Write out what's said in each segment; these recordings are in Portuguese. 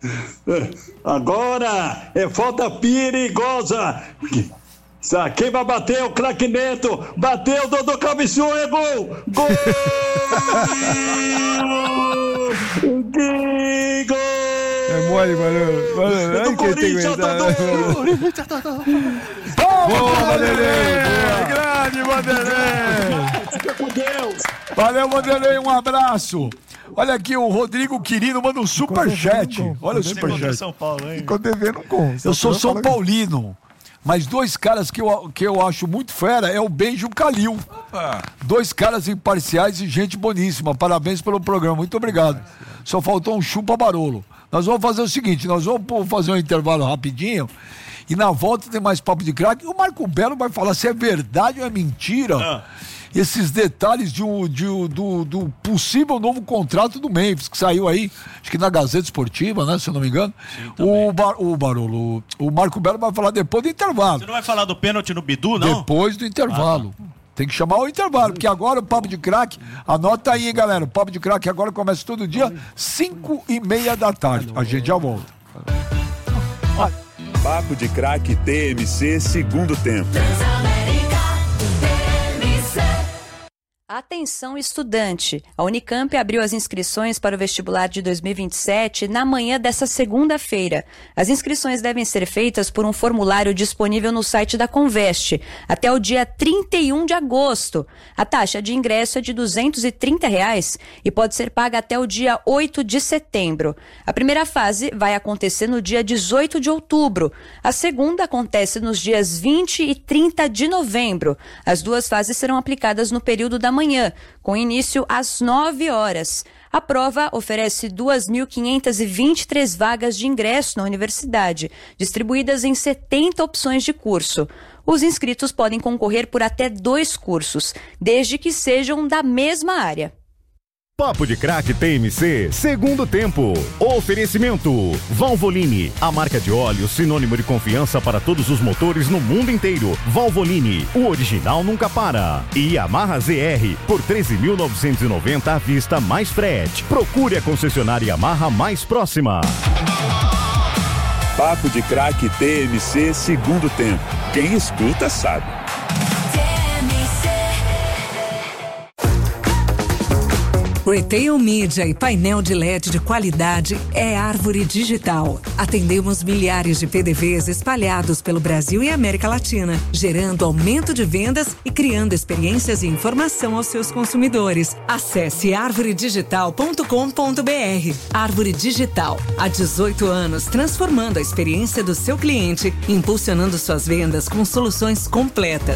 Agora é falta perigosa. Quem vai bater é o craque Neto. Bateu, Dodô cabeceou, é gol! Gol! Que gol! É mole, mano. Do Corinthians, Dodô! Boa, Vanderlei! Grande, Vanderlei! Fica com Deus! Valeu, Vanderlei, um abraço! Olha aqui, o Rodrigo Quirino manda um superchat. Olha o superchat. São Paulo, hein? Ficou devendo com. Eu sou São Paulino. Mas dois caras que eu acho muito fera é o Benjo e o Calil. Dois caras imparciais e gente boníssima. Parabéns pelo programa. Muito obrigado. Só faltou um chupa Barolo. Nós vamos fazer o seguinte, nós vamos fazer um intervalo rapidinho e na volta tem mais papo de craque. O Marco Belo vai falar se é verdade ou é mentira. Esses detalhes do possível novo contrato do Memphis, que saiu aí, acho que na Gazeta Esportiva, né, se eu não me engano. O Marco Belo vai falar depois do intervalo. Você não vai falar do pênalti no Bidu, não? Depois do intervalo. Tem que chamar o intervalo, porque agora o Papo de Craque, anota aí, hein, galera, o Papo de Craque agora começa todo dia, 5:30 da tarde. A gente já volta. Papo de Craque TMC, segundo tempo. Atenção, estudante! A Unicamp abriu as inscrições para o vestibular de 2027 na manhã dessa segunda-feira. As inscrições devem ser feitas por um formulário disponível no site da Conveste até o dia 31 de agosto. A taxa de ingresso é de R$ 230 e pode ser paga até o dia 8 de setembro. A primeira fase vai acontecer no dia 18 de outubro. A segunda acontece nos dias 20 e 30 de novembro. As duas fases serão aplicadas no período da manhã, com início às 9 horas. A prova oferece 2.523 vagas de ingresso na universidade, distribuídas em 70 opções de curso. Os inscritos podem concorrer por até 2 cursos, desde que sejam da mesma área. Papo de Craque TMC, segundo tempo. Oferecimento Valvoline, a marca de óleo sinônimo de confiança para todos os motores no mundo inteiro. Valvoline, o original nunca para. E Yamaha ZR, por 13.990 à vista mais frete. Procure a concessionária Yamaha mais próxima. Papo de Craque TMC, segundo tempo. Quem escuta sabe. Retail Media e painel de LED de qualidade é Árvore Digital. Atendemos milhares de PDVs espalhados pelo Brasil e América Latina, gerando aumento de vendas e criando experiências e informação aos seus consumidores. Acesse arvoredigital.com.br. Árvore Digital, há 18 anos transformando a experiência do seu cliente, impulsionando suas vendas com soluções completas.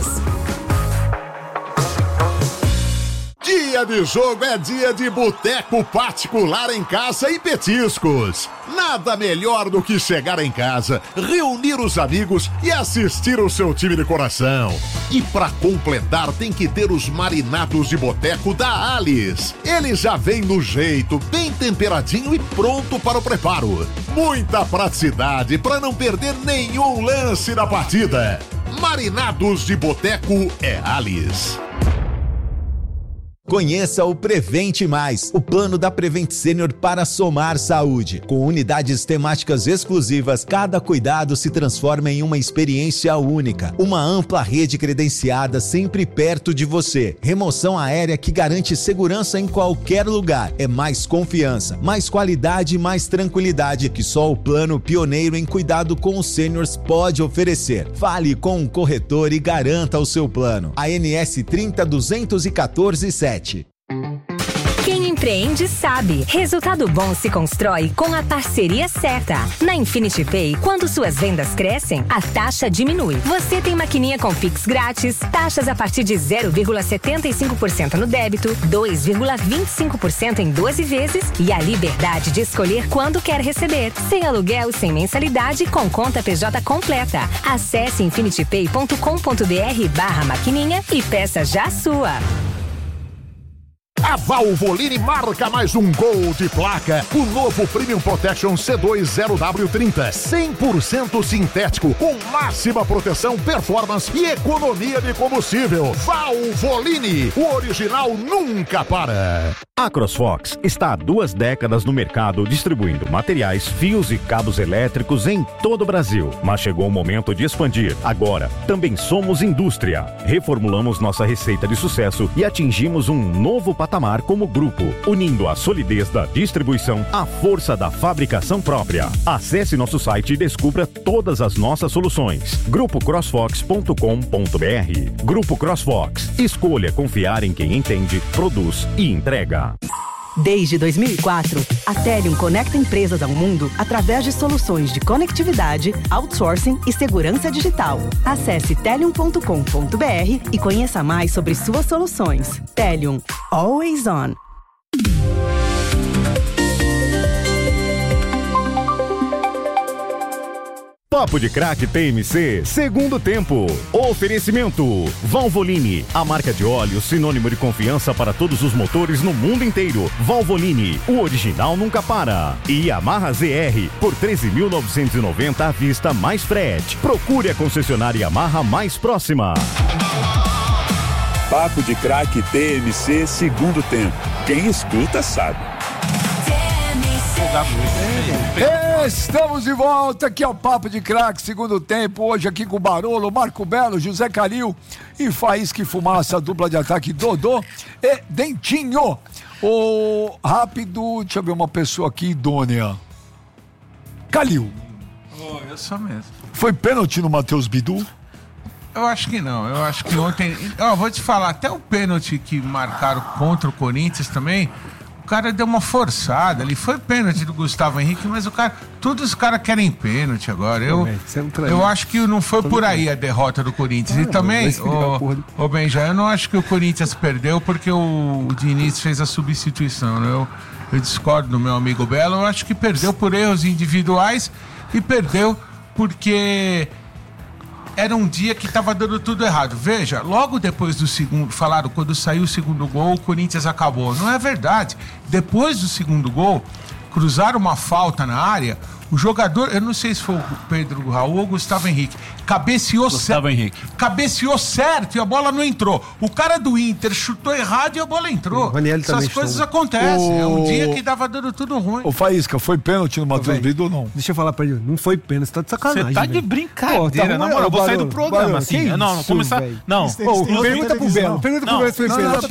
Dia de jogo é dia de boteco particular em casa e petiscos. Nada melhor do que chegar em casa, reunir os amigos e assistir o seu time de coração. E pra completar tem que ter os marinados de boteco da Alice. Ele já vem no jeito, bem temperadinho e pronto para o preparo. Muita praticidade para não perder nenhum lance da partida. Marinados de boteco é Alice. Conheça o Prevente Mais, o plano da Prevent Senior para somar saúde. Com unidades temáticas exclusivas, cada cuidado se transforma em uma experiência única. Uma ampla rede credenciada sempre perto de você. Remoção aérea que garante segurança em qualquer lugar. É mais confiança, mais qualidade e mais tranquilidade que só o plano pioneiro em cuidado com os seniors pode oferecer. Fale com um corretor e garanta o seu plano. ANS 30.214.7. Quem empreende sabe. Resultado bom se constrói com a parceria certa. Na Infinity Pay, quando suas vendas crescem, a taxa diminui. Você tem maquininha com Pix grátis, taxas a partir de 0,75% no débito, 2,25% em 12 vezes e a liberdade de escolher quando quer receber. Sem aluguel, sem mensalidade, com conta PJ completa. Acesse infinitypay.com.br/maquininha e peça já a sua. A Valvoline marca mais um gol de placa. O novo Premium Protection C2 0W30, 100% sintético, com máxima proteção, performance e economia de combustível. Valvoline, o original nunca para. A CrossFox está há 2 décadas no mercado distribuindo materiais, fios e cabos elétricos em todo o Brasil. Mas chegou o momento de expandir. Agora, também somos indústria. Reformulamos nossa receita de sucesso e atingimos um novo patamar como grupo, unindo a solidez da distribuição à força da fabricação própria. Acesse nosso site e descubra todas as nossas soluções. grupocrossfox.com.br. Grupo CrossFox. Escolha confiar em quem entende, produz e entrega. Desde 2004, a Telium conecta empresas ao mundo através de soluções de conectividade, outsourcing e segurança digital. Acesse telium.com.br e conheça mais sobre suas soluções. Telium. Always on. Papo de Craque TMC, segundo tempo. Oferecimento: Valvoline, a marca de óleo sinônimo de confiança para todos os motores no mundo inteiro. Valvoline, o original nunca para. E Yamaha ZR, por 13.990 à vista mais frete. Procure a concessionária Yamaha mais próxima. Papo de Craque TMC, segundo tempo. Quem escuta sabe. Estamos de volta aqui ao Papo de Craque, segundo tempo, hoje aqui com o Barolo, Marco Belo, José Calil e Faísca e Fumaça, dupla de ataque Dodô e Dentinho. Rápido, deixa eu ver uma pessoa aqui idônea. Calil. Eu sou mesmo. Foi pênalti no Matheus Bidu? Eu acho que não, eu acho que ontem... vou te falar, até o pênalti que marcaram contra o Corinthians também... O cara deu uma forçada ali, foi pênalti do Gustavo Henrique, mas todos os caras querem pênalti agora. Eu acho que não foi por aí a derrota do Corinthians. E também, Benja, eu não acho que o Corinthians perdeu porque o Diniz fez a substituição, né? Eu discordo do meu amigo Belo, eu acho que perdeu por erros individuais e perdeu porque... Era um dia que estava dando tudo errado. Veja, logo depois do segundo... Falaram, quando saiu o segundo gol, o Corinthians acabou. Não é verdade. Depois do segundo gol, cruzaram uma falta na área... O jogador, eu não sei se foi o Pedro Raul ou o Gustavo Henrique, cabeceou certo e a bola não entrou. O cara do Inter chutou errado e a bola entrou. Essas coisas acontecem. É um dia que dava dando tudo ruim. Ô Faísca, foi pênalti no Matheus Bidu ou não? Deixa eu falar pra ele, não foi pênalti, você tá de sacanagem. Você tá de brincadeira, na moral, eu vou sair do programa assim. Não, começar. Não. Pergunta pro Belo se foi pênalti.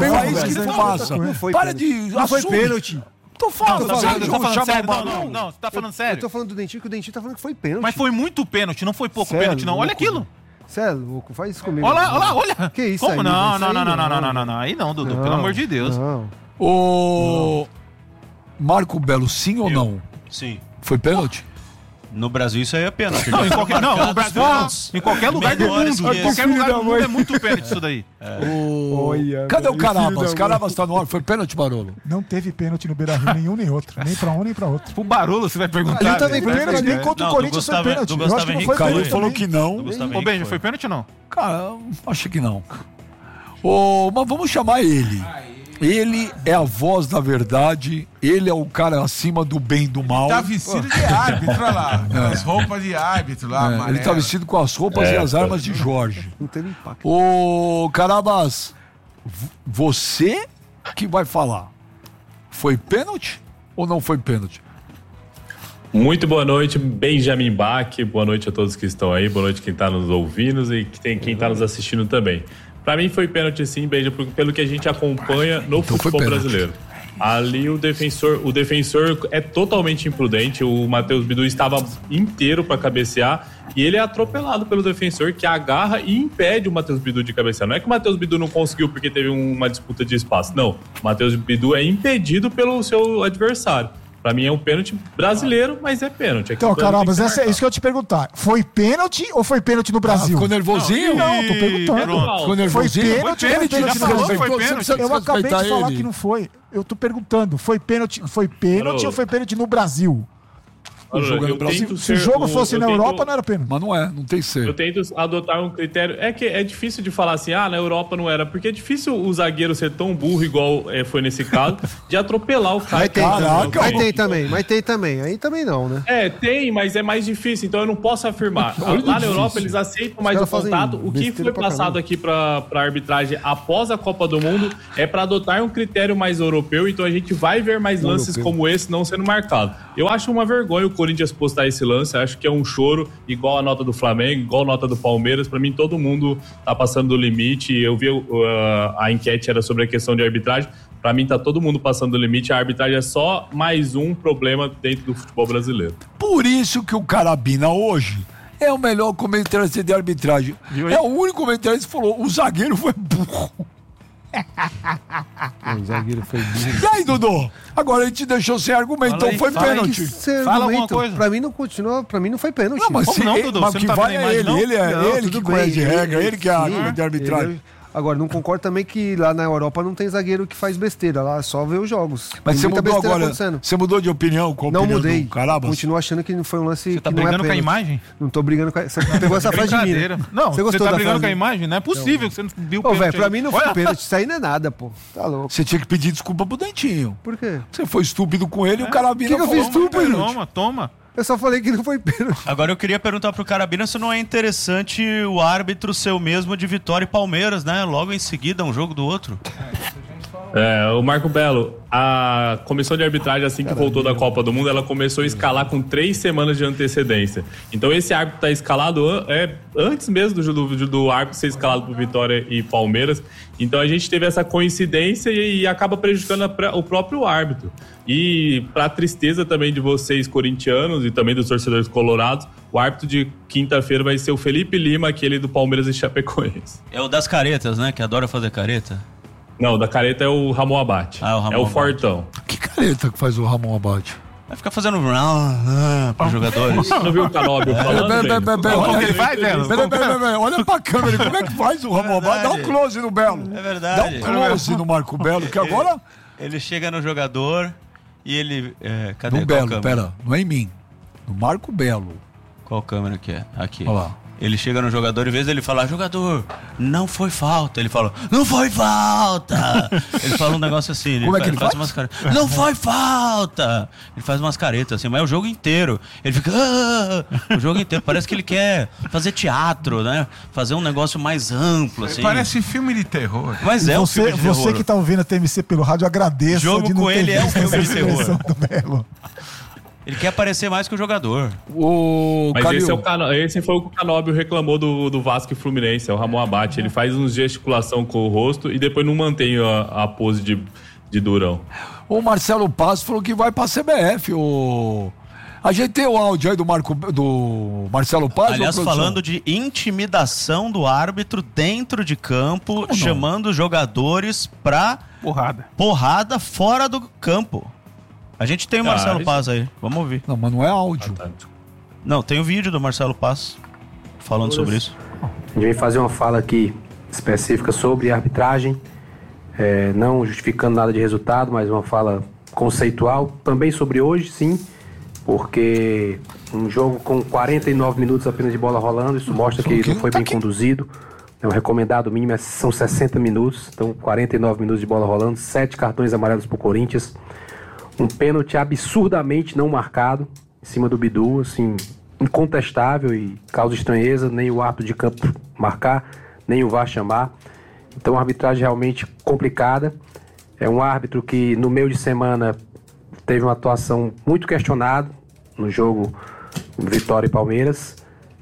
Para de... Não foi pênalti. Tô falando, sério. Não, você tá falando sério. Eu tô falando do Dentinho, que o Dentinho tá falando que foi pênalti. Mas foi muito pênalti, não foi pouco pênalti, não. Olha aquilo. Você é louco, faz isso comigo. Olha. Que isso? Como? Não. Aí não, Dudu, pelo amor de Deus. Ô, Marco Belo, sim ou não? Sim. Foi pênalti? No Brasil isso aí é pênalti. No Brasil em qualquer lugar do mundo. Em qualquer lugar do mundo é muito pênalti isso daí. Cadê o Carabas? Carabas tá no ar. Foi pênalti, Barolo? Não teve pênalti no Beira-Rio nenhum nem outro. Nem pra um nem pra outro. O Barolo você vai perguntar. Ali também pênalti, nem contra o Corinthians foi pênalti. Eu acho que não foi pênalti. Ele falou que não. Ô, Benja, foi pênalti ou não? Cara, acho que não. Mas vamos chamar ele. Ele é a voz da verdade, ele é o cara acima do bem e do mal. Ele tá vestido de árbitro, olha lá. As roupas de árbitro lá, ele tá vestido com as roupas e as armas de Jorge. Não teve impacto. Ô, Carabas, você que vai falar. Foi pênalti ou não foi pênalti? Muito boa noite, Benjamin Bach. Boa noite a todos que estão aí. Boa noite quem tá nos ouvindo e quem tá nos assistindo também. Pra mim foi pênalti sim, Benja, pelo que a gente acompanha no futebol brasileiro. Ali o defensor é totalmente imprudente. O Matheus Bidu estava inteiro para cabecear e ele é atropelado pelo defensor, que agarra e impede o Matheus Bidu de cabecear. Não é que o Matheus Bidu não conseguiu porque teve uma disputa de espaço. Não, o Matheus Bidu é impedido pelo seu adversário. Pra mim é um pênalti brasileiro, mas é pênalti. Então, caramba, é isso que eu ia te perguntar. Foi pênalti ou foi pênalti no Brasil? Ficou nervosinho? Não, tô perguntando. Ficou nervosinho? Foi pênalti no Brasil? Eu acabei de falar que não foi. Eu tô perguntando, foi pênalti ou foi pênalti no Brasil? O jogo é no Brasil. Se o jogo fosse na Europa, não era pênalti. Mas não é, não tem que ser. Eu tento adotar um critério. É que é difícil de falar assim, na Europa não era, porque é difícil o zagueiro ser tão burro igual foi nesse caso, de atropelar o cara. Mas tem também. Aí também não, né? Tem, mas é mais difícil, então eu não posso afirmar. Lá na Europa eles aceitam mais o contato. O que foi passado aqui pra arbitragem após a Copa do Mundo é pra adotar um critério mais europeu, então a gente vai ver mais lances como esse não sendo marcado. Eu acho uma vergonha o Corinthians postar esse lance, acho que é um choro, igual a nota do Flamengo, igual a nota do Palmeiras. Pra mim, todo mundo tá passando do limite. Eu vi a enquete era sobre a questão de arbitragem. Pra mim, tá todo mundo passando do limite. A arbitragem é só mais um problema dentro do futebol brasileiro. Por isso que o Carabina hoje é o melhor comentarista de arbitragem. É o único comentarista que falou: o zagueiro foi burro. O zagueiro foi burro. E aí, Dudu? Agora a gente deixou sem argumento, então foi pênalti. Fala alguma coisa. Pra mim não continua, pra mim não foi pênalti. Não, mas não, Dudu, mas o que vai é ele. Ele que conhece regra, ele que é a de arbitragem. Agora, não concordo também que lá na Europa não tem zagueiro que faz besteira. Lá só vê os jogos. Mas você mudou agora. Você mudou de opinião? Não mudei. Continuo achando que foi um lance. Você tá brigando com a imagem? Não tô brigando com a. Você pegou essa frase de mim. Não, você tá brigando com a imagem? Não é possível que você não viu o pênalti. Velho, pra mim não foi pênalti. Isso aí não é nada, pô. Tá louco. Você tinha que pedir desculpa pro Dentinho. Por quê? Você foi estúpido com ele e o Carabina falou. O que eu fiz estúpido? Toma. Eu só falei que não foi pênalti. Agora eu queria perguntar pro Carabina se não é interessante o árbitro ser o mesmo de Vitória e Palmeiras, né? Logo em seguida, um jogo do outro. O Marco Belo, a comissão de arbitragem, assim que voltou da Copa do Mundo, ela começou a escalar com 3 semanas de antecedência. Então esse árbitro está escalado antes mesmo do árbitro ser escalado por Vitória e Palmeiras. Então a gente teve essa coincidência e acaba prejudicando o próprio árbitro. E para tristeza também de vocês corintianos e também dos torcedores colorados, o árbitro de quinta-feira vai ser o Felipe Lima, aquele do Palmeiras e Chapecoense. É o das caretas, né? Que adora fazer careta. Não, da careta é o Ramon Abate. O Ramon é o Abate. Fortão. Que careta que faz o Ramon Abate? Vai ficar fazendo para os jogadores. Você não viu o Canóbio falando? Olha pra câmera, como é que faz o Ramon Abate? Dá um close no Belo. É verdade. Dá um close no Marco Belo, que agora... Ele chega no jogador e ele... cadê? No Belo, pera, não é em mim. No Marco Belo. Qual câmera que é? Aqui. Olha lá. Ele chega no jogador e, em vez dele falar, jogador, não foi falta. Ele fala, não foi falta. Ele fala um negócio assim. Como é que ele faz? Umas caretas. Não foi falta. Ele faz umas caretas assim, mas é o jogo inteiro. Ele fica, o jogo inteiro. Parece que ele quer fazer teatro, né? Fazer um negócio mais amplo, assim. Parece filme de terror. Mas é um filme de terror. Você que tá ouvindo a TMC pelo rádio, agradeço. O jogo com ele é um filme de terror. Do Belo. Ele quer aparecer mais que o jogador. Mas esse foi o que o Canóbio reclamou do Vasco e Fluminense, é o Ramon Abate. Ele faz uns gesticulação com o rosto e depois não mantém a pose de durão. O Marcelo Paz falou que vai pra CBF. A gente tem o áudio aí do Marcelo Paz. Aliás, falando de intimidação do árbitro dentro de campo, chamando jogadores pra porrada fora do campo. A gente tem o Marcelo Paz aí, vamos ouvir. Não, mas não é áudio. Não, tem o vídeo do Marcelo Paz falando sobre isso. A gente vai fazer uma fala aqui específica sobre arbitragem, não justificando nada de resultado, mas uma fala conceitual. Também sobre hoje, sim, porque um jogo com 49 minutos apenas de bola rolando, isso mostra que não foi bem conduzido. O recomendado mínimo são 60 minutos, então 49 minutos de bola rolando, 7 cartões amarelos pro Corinthians. Um pênalti absurdamente não marcado em cima do Bidu, assim, incontestável e causa estranheza, nem o árbitro de campo marcar, nem o VAR chamar. Então, uma arbitragem realmente complicada. É um árbitro que no meio de semana teve uma atuação muito questionada no jogo Vitória e Palmeiras.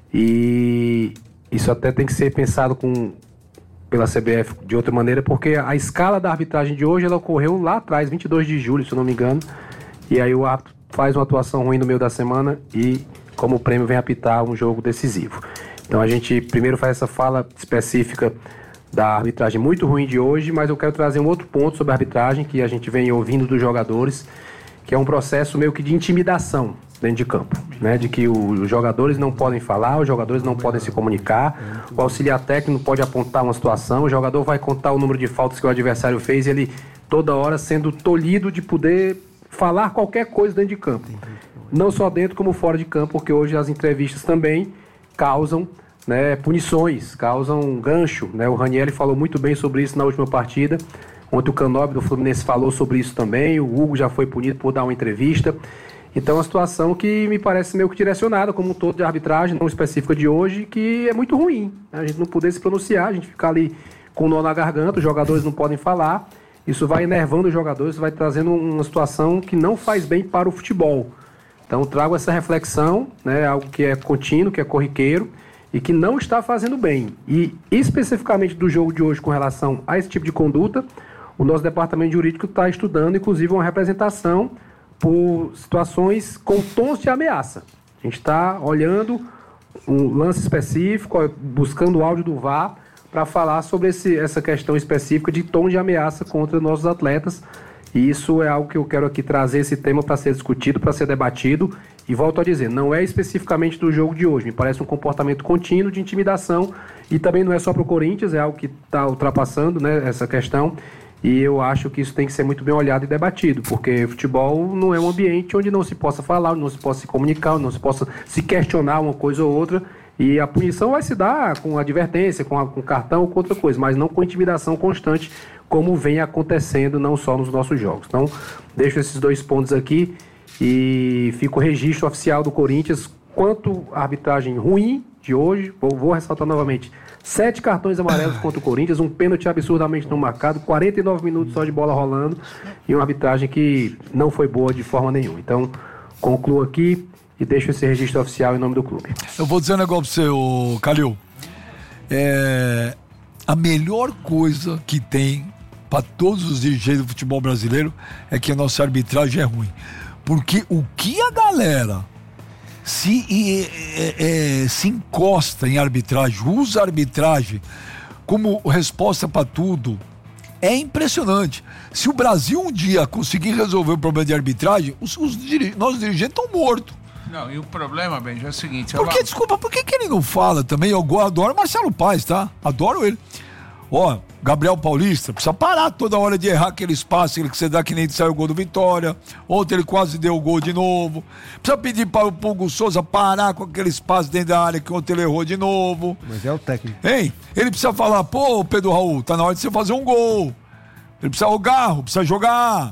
E isso até tem que ser pensado pela CBF de outra maneira, porque a escala da arbitragem de hoje ela ocorreu lá atrás, 22 de julho, se eu não me engano, e aí o árbitro faz uma atuação ruim no meio da semana e, como prêmio, vem apitar um jogo decisivo. Então a gente primeiro faz essa fala específica da arbitragem muito ruim de hoje, mas eu quero trazer um outro ponto sobre a arbitragem que a gente vem ouvindo dos jogadores, que é um processo meio que de intimidação dentro de campo, né? De que os jogadores não podem falar, os jogadores não podem se comunicar, o auxiliar técnico pode apontar uma situação, o jogador vai contar o número de faltas que o adversário fez e ele toda hora sendo tolhido de poder falar qualquer coisa dentro de campo. Não só dentro como fora de campo, porque hoje as entrevistas também causam, né, punições, causam gancho, né? O Ranieri falou muito bem sobre isso na última partida. Ontem o Canóbio do Fluminense falou sobre isso também. O Hugo já foi punido por dar uma entrevista. Então é uma situação que me parece meio que direcionada como um todo de arbitragem, não específica de hoje, que é muito ruim. A gente não poder se pronunciar, a gente ficar ali com o nó na garganta, os jogadores não podem falar. Isso vai enervando os jogadores, vai trazendo uma situação que não faz bem para o futebol. Então trago essa reflexão, né, algo que é contínuo, que é corriqueiro e que não está fazendo bem. E especificamente do jogo de hoje com relação a esse tipo de conduta, o nosso departamento jurídico está estudando, inclusive, uma representação por situações com tons de ameaça. A gente está olhando um lance específico, buscando o áudio do VAR para falar sobre essa questão específica de tom de ameaça contra nossos atletas. E isso é algo que eu quero aqui trazer esse tema para ser discutido, para ser debatido. E volto a dizer, não é especificamente do jogo de hoje. Me parece um comportamento contínuo de intimidação. E também não é só para o Corinthians, é algo que está ultrapassando, né, essa questão. E eu acho que isso tem que ser muito bem olhado e debatido, porque futebol não é um ambiente onde não se possa falar, onde não se possa se comunicar, onde não se possa se questionar uma coisa ou outra. E a punição vai se dar com advertência, com cartão ou com outra coisa, mas não com intimidação constante, como vem acontecendo não só nos nossos jogos. Então, deixo esses 2 pontos aqui e fica o registro oficial do Corinthians quanto à arbitragem ruim de hoje. Vou ressaltar novamente: 7 cartões amarelos contra o Corinthians, um pênalti absurdamente não marcado, 49 minutos só de bola rolando e uma arbitragem que não foi boa de forma nenhuma. Então, concluo aqui e deixo esse registro oficial em nome do clube. Eu vou dizer um negócio pra você, ô Calil. A melhor coisa que tem para todos os dirigentes do futebol brasileiro é que a nossa arbitragem é ruim. Porque o que a galera se encosta em arbitragem, usa a arbitragem como resposta para tudo, é impressionante. Se o Brasil um dia conseguir resolver o problema de arbitragem, nossos dirigentes estão mortos. Não, e o problema, Benji, é o seguinte... Desculpa, por que ele não fala também? Eu adoro o Marcelo Paes, tá? Adoro ele. Ó, Gabriel Paulista, precisa parar toda hora de errar aquele espaço que você dá, que nem saiu o gol do Vitória. Ontem ele quase deu o gol de novo. Precisa pedir para o Hugo Souza parar com aquele espaço dentro da área que ontem ele errou de novo. Mas é o técnico. Hein? Ele precisa falar, pô, Pedro Raul, tá na hora de você fazer um gol. Ele precisa o garro, precisa jogar.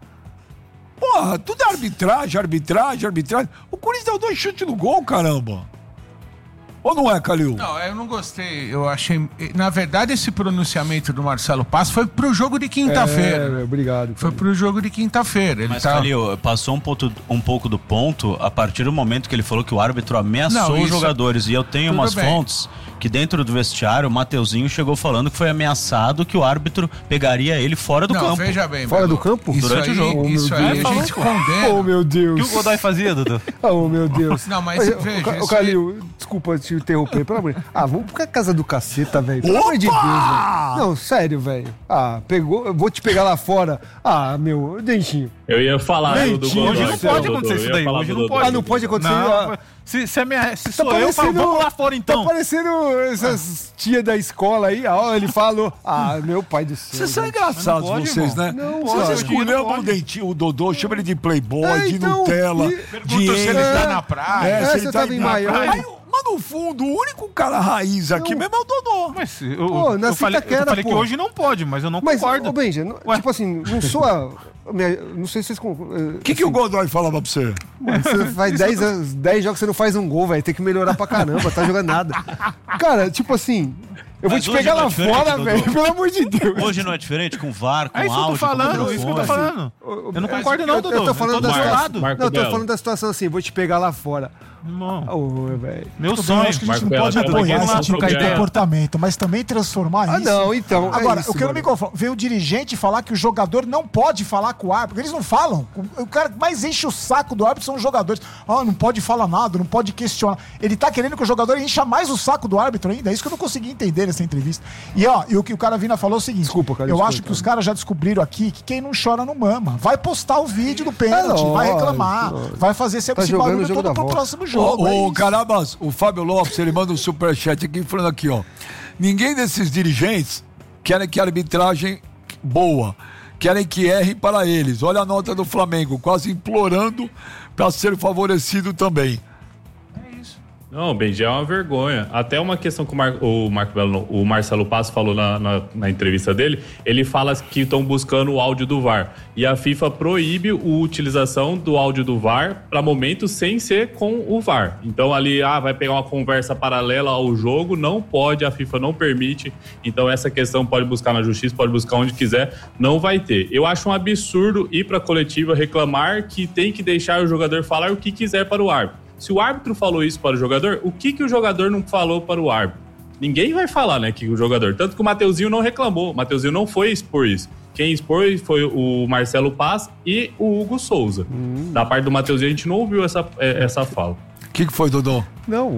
Porra, tudo é arbitragem. O Corinthians deu 2 chutes no gol, caramba. Ou não é, Calil? Não, eu não gostei. Eu achei... Na verdade, esse pronunciamento do Marcelo Paes foi pro jogo de quinta-feira. Obrigado. Foi pro jogo de quinta-feira. Mas, Calil, passou um pouco do ponto a partir do momento que ele falou que o árbitro ameaçou os jogadores. E eu tenho umas fontes que dentro do vestiário, o Mateuzinho chegou falando que foi ameaçado que o árbitro pegaria ele fora do campo. Veja bem. Fora do campo? Durante o jogo. Isso aí a gente condena. Oh, meu Deus. O que o Godoy fazia, Dudu? Oh, meu Deus. Não, mas veja... O Calil, desculpa te interromper, pelo amor de Deus. Vamos pra casa do caceta, velho. Pelo amor de Deus, velho. Não, sério, velho. Pegou, eu vou te pegar lá fora. meu, Dentinho. Eu ia falar do Godoy. Hoje não pode acontecer isso daí. Hoje não pode. Não pode acontecer. Não, se sou eu, vamos lá fora então. Tá parecendo essas tia da escola aí. Ele falou, meu pai do céu. Vocês são engraçados, vocês, né? Não, vocês escolheram o Dentinho, o Dodô, chama ele de playboy, de Nutella, de se ele tá na praia. Se ele tá em Miami. Mas no fundo, o único cara raiz aqui mesmo é o Dodô. Mas eu falei que hoje não pode, mas eu não concordo. Mas, Benja, tipo assim, não sou não sei se vocês... O que o Godoy falava pra você? Você faz 10 jogos, você não faz um gol, velho. Tem que melhorar pra caramba, tá jogando nada. Cara, tipo assim... Eu vou te pegar lá fora, velho, pelo amor de Deus. Hoje não é diferente, com VAR, com áudio, isso que eu tô falando. Eu não concordo não, Dodô. Eu tô falando da situação. Não, eu tô falando da situação assim, vou te pegar lá fora. Meu sonho. Acho que a gente não pode apoiar esse tipo de comportamento, mas também transformar isso. Não, então. Agora, o que eu não me conformo, vem o dirigente falar que o jogador não pode falar com o árbitro, eles não falam. O cara que mais enche o saco do árbitro são os jogadores. Não pode falar nada, não pode questionar. Ele tá querendo que o jogador encha mais o saco do árbitro ainda. É isso que eu não consegui entender nessa entrevista. E o que o cara Vina falou é o seguinte: desculpa, cara, eu acho que os caras já descobriram aqui que quem não chora não mama. Vai postar o vídeo do pênalti, vai reclamar, vai fazer esse barulho todo pro próximo jogo. Carabas, o Fábio Lopes, ele manda um superchat aqui falando aqui, ó. Ninguém desses dirigentes querem que a arbitragem boa. querem que errem para eles. Olha a nota do Flamengo, quase implorando para ser favorecido também. Não, Benji, é uma vergonha. Até uma questão que o Marcelo Passo falou na entrevista dele, ele fala que estão buscando o áudio do VAR. E a FIFA proíbe a utilização do áudio do VAR para momentos sem ser com o VAR. Então ali, vai pegar uma conversa paralela ao jogo, não pode, a FIFA não permite. Então essa questão pode buscar na justiça, pode buscar onde quiser, não vai ter. Eu acho um absurdo ir para a coletiva reclamar que tem que deixar o jogador falar o que quiser para o árbitro. Se o árbitro falou isso para o jogador, o que o jogador não falou para o árbitro? Ninguém vai falar, né, que o jogador... Tanto que o Mateuzinho não reclamou. O Mateuzinho não foi expor isso. Quem expôs foi o Marcelo Paz e o Hugo Souza. Da parte do Mateuzinho, a gente não ouviu essa fala. O que foi, Dodô? Não,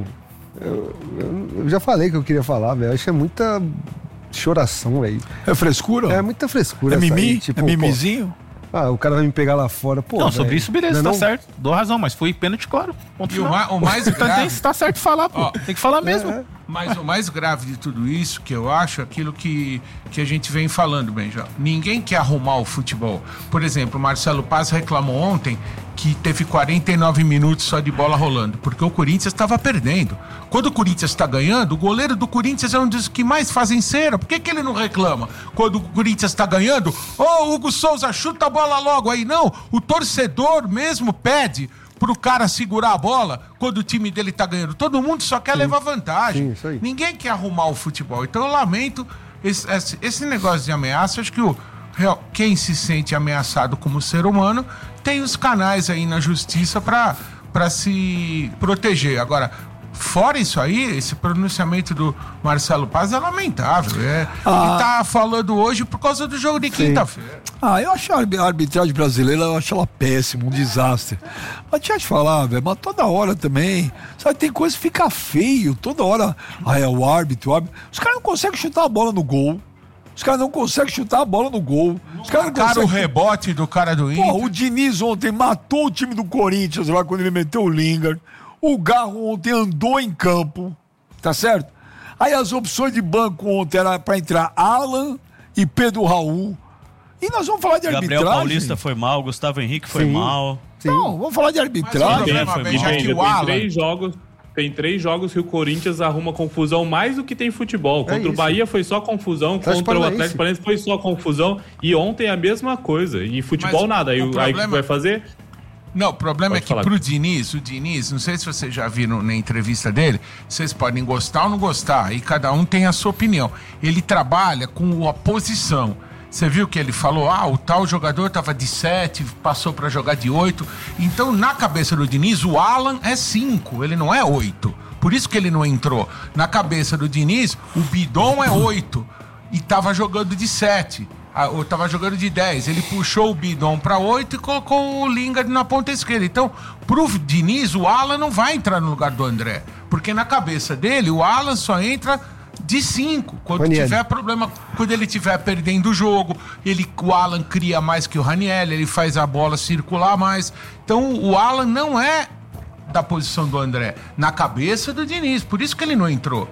eu já falei que eu queria falar, velho. Acho que é muita choração, velho. É frescura? É muita frescura. É mimi? Aí, tipo, é mimizinho? O cara vai me pegar lá fora, pô. Não, sobre isso, beleza, tá certo. Dou razão, mas foi pênalti, claro. E o mais grave... Tá certo falar, pô. Tem que falar mesmo. Mas o mais grave de tudo isso, que eu acho, é aquilo que a gente vem falando, Benja. Ninguém quer arrumar o futebol. Por exemplo, o Marcelo Paz reclamou ontem que teve 49 minutos só de bola rolando, porque o Corinthians estava perdendo. Quando o Corinthians está ganhando, o goleiro do Corinthians é um dos que mais fazem cera. Por que ele não reclama? Quando o Corinthians está ganhando, Hugo Souza, chuta a bola logo aí. Não, o torcedor mesmo pede pro cara segurar a bola quando o time dele tá ganhando. Todo mundo só quer levar vantagem. Ninguém quer arrumar o futebol. Então eu lamento esse negócio de ameaça. Acho que quem se sente ameaçado como ser humano tem os canais aí na justiça para se proteger. Agora, fora isso aí, esse pronunciamento do Marcelo Paz é lamentável. Ele tá falando hoje por causa do jogo de quinta-feira. Eu acho a arbitragem brasileira, eu acho ela péssima, um desastre. Mas deixa eu te falar, velho, mas toda hora também, sabe, tem coisa que fica feio, toda hora, é o árbitro. Os caras não conseguem chutar a bola no gol. Os caras não conseguem chutar a bola no gol. Os caras não conseguem... o rebote do cara do Inter. O Diniz ontem matou o time do Corinthians lá quando ele meteu o Lingard. O Garro ontem andou em campo, tá certo? Aí as opções de banco ontem era pra entrar Alan e Pedro Raul. E nós vamos falar de arbitragem. Gabriel Paulista foi mal, Gustavo Henrique foi mal. Não, vamos falar de arbitragem. Tem 3 jogos que o Corinthians arruma confusão mais do que tem futebol. Contra o Bahia foi só confusão, contra o Atlético Paranaense foi só confusão. E ontem a mesma coisa. E futebol nada. Aí o que vai fazer... Não, o problema é que pro Diniz, não sei se vocês já viram na entrevista dele, vocês podem gostar ou não gostar, aí cada um tem a sua opinião. Ele trabalha com a posição. Você viu que ele falou, o tal jogador tava de 7, passou para jogar de 8. Então, na cabeça do Diniz, o Alan é 5, ele não é 8. Por isso que ele não entrou. Na cabeça do Diniz, o Bidon é 8 e tava jogando de 7. Ou tava jogando de 10, ele puxou o Bidon para 8 e colocou o Lingard na ponta esquerda. Então, pro Diniz, o Alan não vai entrar no lugar do André, porque na cabeça dele, o Alan só entra de 5, quando tiver problema, quando ele estiver perdendo o jogo, o Alan cria mais que o Raniel, ele faz a bola circular mais. Então, o Alan não é da posição do André, na cabeça do Diniz, por isso que ele não entrou.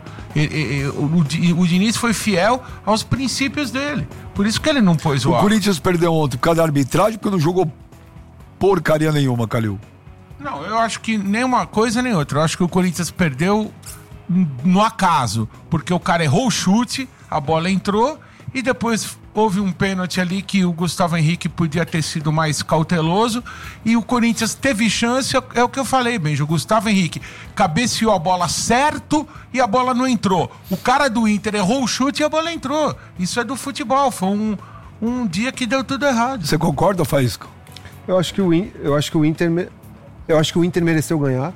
O Diniz foi fiel aos princípios dele, por isso que ele não pôs o Alan. O Corinthians perdeu ontem por causa da arbitragem, porque não jogou porcaria nenhuma, Calil. Não, eu acho que nem uma coisa nem outra. Eu acho que o Corinthians perdeu no acaso, porque o cara errou o chute, a bola entrou e depois houve um pênalti ali que o Gustavo Henrique podia ter sido mais cauteloso e o Corinthians teve chance, é o que eu falei, Benjo, o Gustavo Henrique cabeceou a bola certo e a bola não entrou. O cara do Inter errou o chute e a bola entrou. Isso é do futebol, foi um dia que deu tudo errado. Você concorda, Faísca? Eu acho que o Inter mereceu ganhar.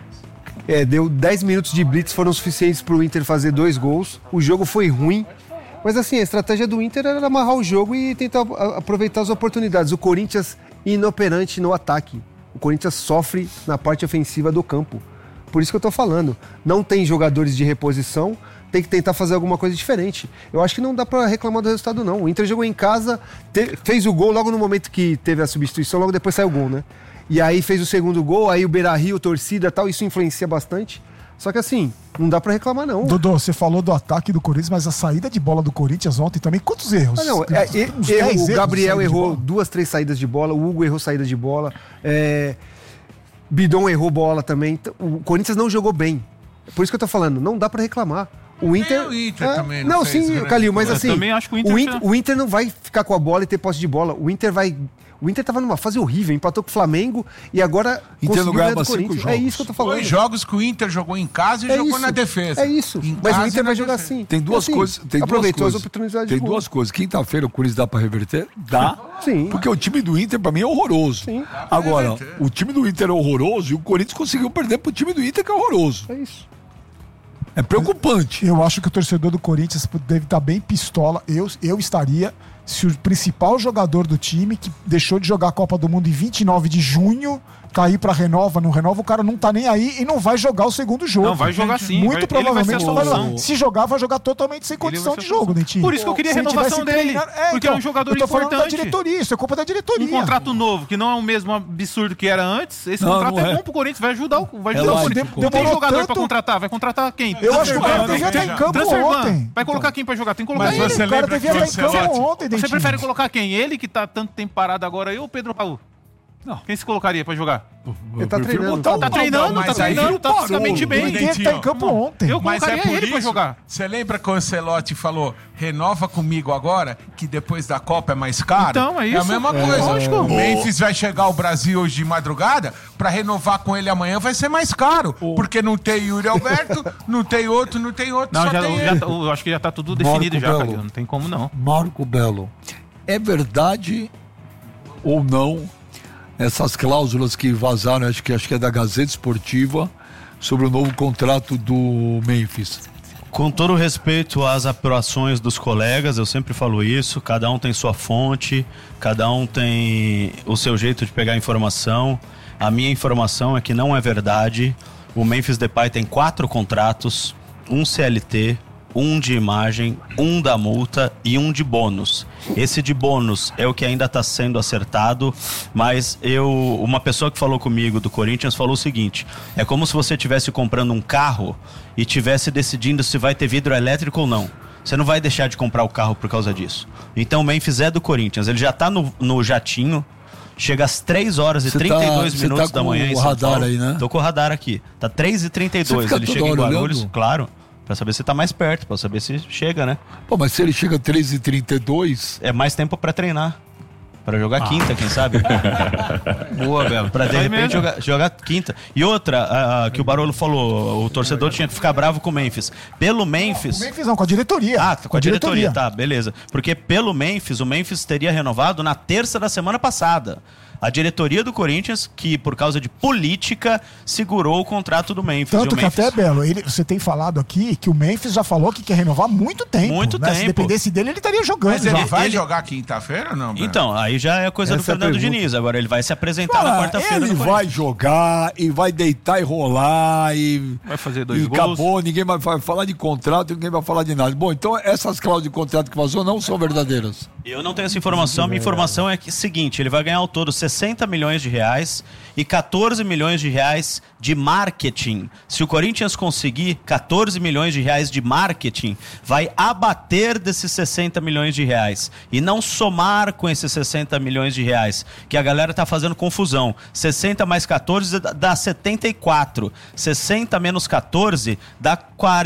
Deu 10 minutos de blitz, foram suficientes para o Inter fazer 2 gols. O jogo foi ruim, mas assim, a estratégia do Inter era amarrar o jogo e tentar aproveitar as oportunidades. O Corinthians inoperante no ataque. O Corinthians sofre na parte ofensiva do campo. Por isso que eu tô falando. Não tem jogadores de reposição, tem que tentar fazer alguma coisa diferente. Eu acho que não dá para reclamar do resultado, não. O Inter jogou em casa, fez o gol logo no momento que teve a substituição, logo depois saiu o gol, né? E aí fez o segundo gol, aí o Beira-Rio, torcida e tal, isso influencia bastante. Só que assim, não dá pra reclamar, não. Dodô, você falou do ataque do Corinthians, mas a saída de bola do Corinthians ontem também, quantos erros? O Gabriel errou 2, 3 saídas de bola, o Hugo errou saída de bola, Bidon errou bola também. O Corinthians não jogou bem. Por isso que eu tô falando, não dá pra reclamar. O Inter também não fez, sim, Calil, mas assim, também acho que o Inter não vai ficar com a bola e ter posse de bola. O Inter tava numa fase horrível, empatou com o Flamengo e agora conseguiu ganhar do Corinthians. É isso que eu tô falando. 2 jogos que o Inter jogou em casa e jogou na defesa. É isso. Mas o Inter vai jogar assim. Tem duas coisas. Aproveitou as oportunidades. Tem duas coisas. Quinta-feira o Corinthians dá pra reverter? Dá. Sim. Porque o time do Inter pra mim é horroroso. Sim. Agora, o time do Inter é horroroso e o Corinthians conseguiu perder pro time do Inter que é horroroso. É isso. É preocupante. Eu acho que o torcedor do Corinthians deve estar bem pistola. Eu estaria se o principal jogador do time, que deixou de jogar a Copa do Mundo em 29 de junho, tá aí pra não renova, o cara não tá nem aí e não vai jogar o segundo jogo. Não, vai jogar sim. Muito provavelmente não vai jogar. Se jogar, vai jogar totalmente sem condição de jogo, Dentinho. Por isso que eu queria a renovação dele. Porque é um jogador importante. Eu tô falando da diretoria, isso é culpa da diretoria. Um contrato novo, que não é o mesmo absurdo que era antes. Esse contrato é bom pro Corinthians, vai ajudar o Corinthians. Não tem jogador pra contratar, vai contratar quem? Eu acho que o cara devia estar em campo ontem. Vai colocar quem pra jogar? Tem que colocar ele. O cara devia estar em campo ontem, Dentinho. Você prefere colocar quem? Ele que tá tanto tempo parado agora, eu ou o Pedro Raul? Não. Quem se colocaria pra jogar? Ele tá treinando. Tá treinando, tá fisicamente bem. Ele tá em campo ontem. Eu colocaria ele pra jogar. Você lembra que o Ancelotti falou, renova comigo agora, que depois da Copa é mais caro? Então, é isso. É a mesma coisa. Lógico. O Memphis vai chegar ao Brasil hoje de madrugada, pra renovar com ele amanhã vai ser mais caro. Porque não tem Yuri Alberto, não tem outro, não, só tem ele. Eu acho que já tá tudo definido já, Calil. Não tem como não. Marco Belo, é verdade ou não essas cláusulas que vazaram, acho que é da Gazeta Esportiva, sobre o novo contrato do Memphis? Com todo respeito às apurações dos colegas, eu sempre falo isso, cada um tem sua fonte, cada um tem o seu jeito de pegar informação. A minha informação é que não é verdade. O Memphis Depay tem 4 contratos, um CLT, um de imagem, um da multa e um de bônus. Esse de bônus é o que ainda está sendo acertado, mas uma pessoa que falou comigo do Corinthians falou o seguinte: é como se você estivesse comprando um carro e estivesse decidindo se vai ter vidro elétrico ou não. Você não vai deixar de comprar o carro por causa disso. Então o Memphis é do Corinthians, ele já está no jatinho. Chega às 3 horas e 32 minutos da manhã em São Paulo. Radar aí, né? Tô com o radar aqui. Tá 3h32, ele chega em Guarulhos, claro. Pra saber se tá mais perto, pra saber se chega, né? Pô, mas se ele chega 3h32... É mais tempo pra treinar. Pra jogar quinta, quem sabe? Boa, Belo. Pra de repente jogar quinta. E outra, que o Barolo falou, o torcedor tinha que ficar bravo com o Memphis. Pelo Memphis... Com o Memphis não, com a diretoria. Ah, com a diretoria, tá, beleza. Porque pelo Memphis, o Memphis teria renovado na terça da semana passada. A diretoria do Corinthians, que por causa de política, segurou o contrato do Memphis. Tanto que até, Belo, você tem falado aqui que o Memphis já falou que quer renovar há muito tempo. Muito tempo. Se dependesse dele, ele estaria jogando. Mas ele vai jogar quinta-feira ou não, Belo? Então, aí já é coisa do Fernando Diniz. Agora ele vai se apresentar na quarta-feira. Ele vai jogar e vai deitar e rolar e... Vai fazer 2 gols. Acabou, ninguém vai falar de contrato, ninguém vai falar de nada. Bom, então essas cláusulas de contrato que vazou não são verdadeiras. Eu não tenho essa informação. A minha informação é que seguinte, ele vai ganhar ao todo 60 milhões de reais e 14 milhões de reais de marketing. Se o Corinthians conseguir 14 milhões de reais de marketing, vai abater desses 60 milhões de reais e não somar com esses 60 milhões de reais, que a galera tá fazendo confusão. 60 mais 14 dá 74. 60 menos 14 dá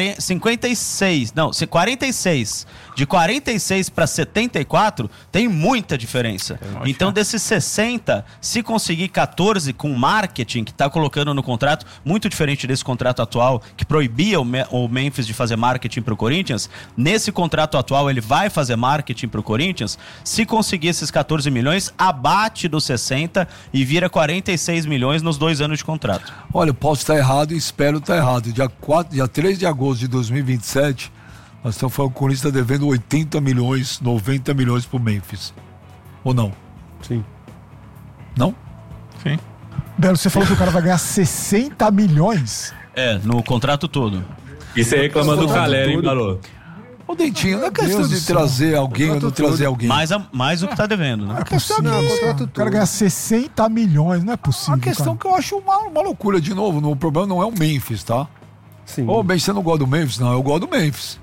56. Não, 46. De 46 para 74 tem muita diferença. Então desses 60, se conseguir 14 com marketing, que está colocando no contrato, muito diferente desse contrato atual, que proibia o Memphis de fazer marketing para o Corinthians, nesse contrato atual ele vai fazer marketing para o Corinthians. Se conseguir esses 14 milhões, abate dos 60 e vira 46 milhões nos 2 anos de contrato. Olha, eu posso estar errado e espero estar errado. Dia 3 de agosto de 2027, nós estamos falando que o Corinthians está devendo 80 milhões, 90 milhões pro Memphis. Ou não? Sim. Não? Sim. Belo, você falou que o cara vai ganhar 60 milhões? É, no contrato todo. E você reclamando do Caleri, hein, Barolo? Ô, Dentinho, não é questão de trazer alguém ou não trazer alguém. Mais o que tá devendo, né? A questão é que o cara ganhar 60 milhões, não é possível. A questão que eu acho uma loucura, de novo, o problema não é o Memphis, tá? Sim. Ô, bem, você não gosta do Memphis? Não, eu gosto do Memphis.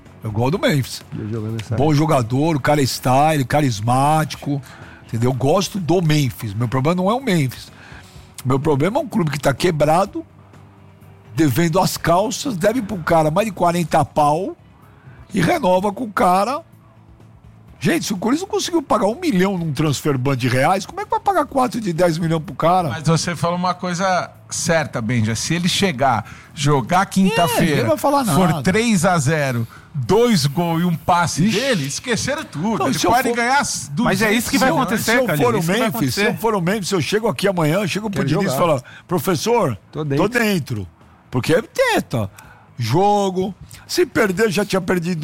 Bom jogador, o cara é style, carismático, entendeu? Eu gosto do Memphis. Meu problema não é o Memphis. Meu problema é um clube que tá quebrado, devendo as calças, deve pro cara mais de 40 pau e renova com o cara. Gente, se o Corinthians não conseguiu pagar 1 milhão num transfer ban de reais, como é que vai pagar 4 de 10 milhões pro cara? Mas você falou uma coisa certa, Benja. Se ele jogar quinta-feira, for 3-0, 2 gols e um passe dele, esqueceram tudo. Então, ele pode ganhar 200. Mas é isso que vai acontecer, cara. Se eu for o Memphis, eu chego aqui amanhã, eu chego pro Diniz e falo, professor, tô dentro. Porque é teta. Jogo. Se perder, já tinha perdido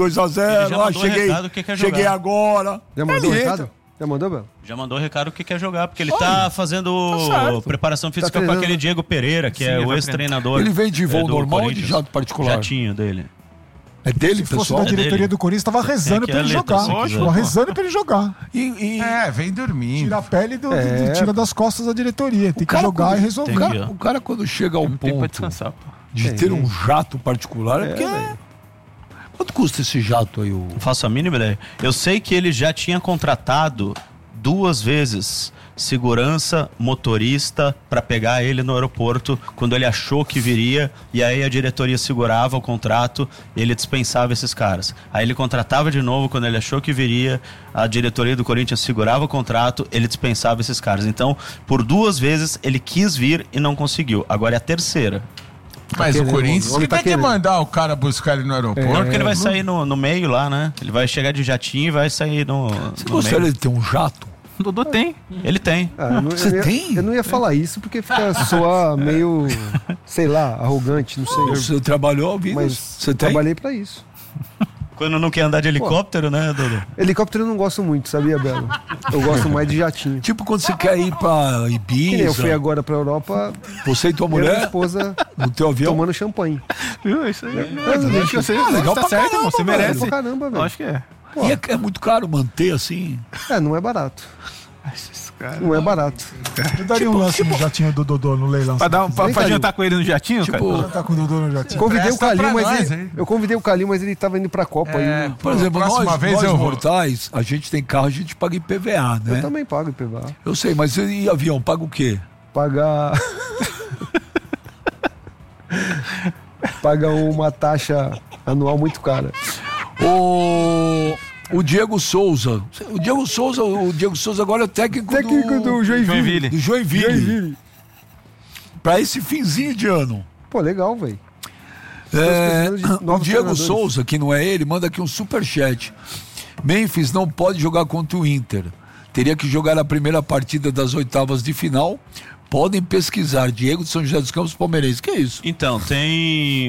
2-0. Cheguei agora. Já mandou o recado? Já mandou, Bel? Já mandou o recado que quer jogar, porque ele tá fazendo preparação física com aquele Diego Pereira, que é o ex-treinador. Ele vem de voo normal ou de jato particular? Jatinho dele. É dele, pessoal? Se fosse da diretoria do Corinthians, tava rezando pra ele jogar. Tava rezando pra ele jogar. Vem dormindo. Tira a pele tira das costas da diretoria. Tem que jogar e resolver. O cara quando chega ao ponto de ter um jato particular, é porque... Quanto custa esse jato aí? Não faço a mínima ideia. Eu sei que ele já tinha contratado 2 vezes segurança, motorista, para pegar ele no aeroporto quando ele achou que viria, e aí a diretoria segurava o contrato, ele dispensava esses caras. Aí ele contratava de novo quando ele achou que viria, a diretoria do Corinthians segurava o contrato, ele dispensava esses caras. Então, por 2 vezes ele quis vir e não conseguiu. Agora é a terceira. Mas o Corinthians que tem que mandar o cara buscar ele no aeroporto. Porque ele vai sair no meio lá, né? Ele vai chegar de jatinho e vai sair no Você gostaria de ter um jato? O Dodô tem. Ele tem. Você tem? Eu não ia falar isso porque fica soar meio, sei lá, arrogante, não sei. Você trabalhou, mas você tem? Trabalhei pra isso. Quando não quer andar de helicóptero, né, Dodô? Helicóptero eu não gosto muito, sabia, Belo? Eu gosto mais de jatinho. Tipo quando você quer ir pra Ibiza. Eu fui agora pra Europa. Você e tua mulher? Minha esposa no teu avião? Tomando champanhe. Viu? Isso aí. Legal tá pra certo, caramba, você merece. Pra caramba, velho. Acho que é. E é muito caro manter assim? Não é barato. Não é barato. Eu daria um lance no jatinho do Dodô no leilão. Pra jantar com ele no jatinho, cara? Jantar com o Dodô no jatinho. Convidei o Calil, eu convidei o Calil, mas ele tava indo pra Copa. Aí, por exemplo, nós mortais, a gente tem carro, a gente paga IPVA, né? Eu também pago IPVA. Eu sei, mas e avião, paga o quê? Paga uma taxa anual muito cara. O Diego Souza. O Diego Souza agora é técnico do Joinville. Do Joinville. Pra esse finzinho de ano. Pô, legal, velho. O Diego Souza, que não é ele, manda aqui um superchat. Memphis não pode jogar contra o Inter. Teria que jogar a primeira partida das 8ª de final. Podem pesquisar, Diego de São José dos Campos, palmeirense. Que é isso? Então, tem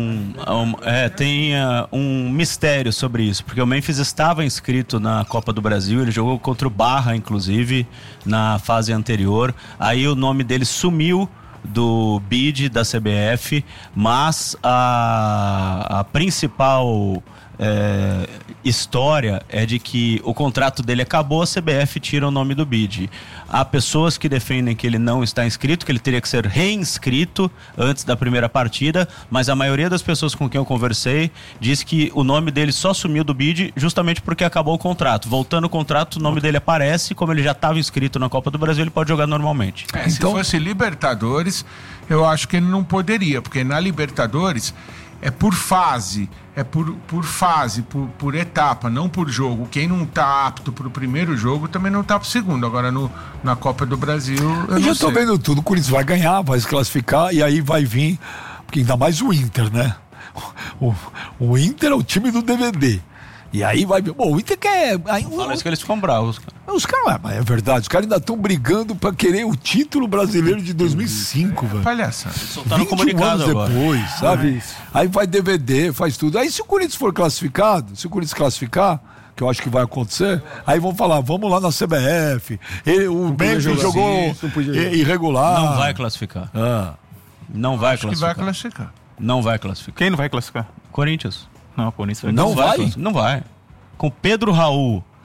um mistério sobre isso, porque o Memphis estava inscrito na Copa do Brasil, ele jogou contra o Barra, inclusive, na fase anterior. Aí o nome dele sumiu do bid da CBF, mas a principal história é de que o contrato dele acabou, a CBF tira o nome do bid. Há pessoas que defendem que ele não está inscrito, que ele teria que ser reinscrito antes da primeira partida, mas a maioria das pessoas com quem eu conversei diz que o nome dele só sumiu do bid justamente porque acabou o contrato. Voltando o contrato, o nome dele aparece, como ele já estava inscrito na Copa do Brasil, ele pode jogar normalmente. Então, se fosse Libertadores, eu acho que ele não poderia, porque na Libertadores é por fase, por etapa, não por jogo. Quem não tá apto pro primeiro jogo também não tá pro segundo. Agora na Copa do Brasil, eu já tô vendo tudo. O Corinthians vai ganhar, vai se classificar e aí vai vir, porque ainda mais o Inter, né? O Inter é o time do DVD. E aí vai... Bom, o Inter quer... Parece que eles ficam bravos. Os caras... É verdade, os caras ainda estão brigando pra querer o título brasileiro de 2005, velho. Palhaça. Soltaram um comunicado anos agora. Depois, sabe? Aí vai DVD, faz tudo. Aí se o Corinthians for classificado, classificar, que eu acho que vai acontecer, aí vão falar, vamos lá na CBF. O Memphis jogou irregular. Não vai classificar. Não vai classificar. Não vai classificar. Quem não vai classificar? Corinthians. Não, Corinthians não vai. Não vai. Com Pedro Raul,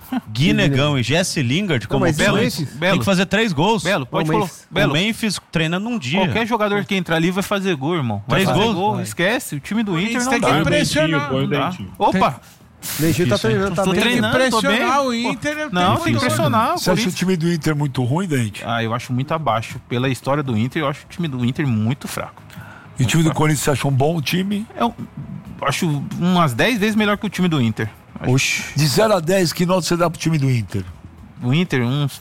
Guinegão e Jesse Lingard como opções, tem que fazer 3 gols. Belo, pode falar. O Memphis treinando num dia. Qualquer jogador que entrar ali vai fazer gol, irmão. 3 gols? Esquece, o time do Inter não tem dá. que impressionar. Opa! Dentinho tá treinando, tá bem. Tem que impressionar o Inter. Não, tem que impressionar. Você acha o time do Inter muito ruim, Dente? Eu acho muito abaixo. Pela história do Inter, eu acho o time do Inter muito fraco. E o time do Corinthians, você acha um bom time? Eu acho umas 10 vezes melhor que o time do Inter. Oxi. De 0 a 10, que nota você dá pro time do Inter? O Inter, uns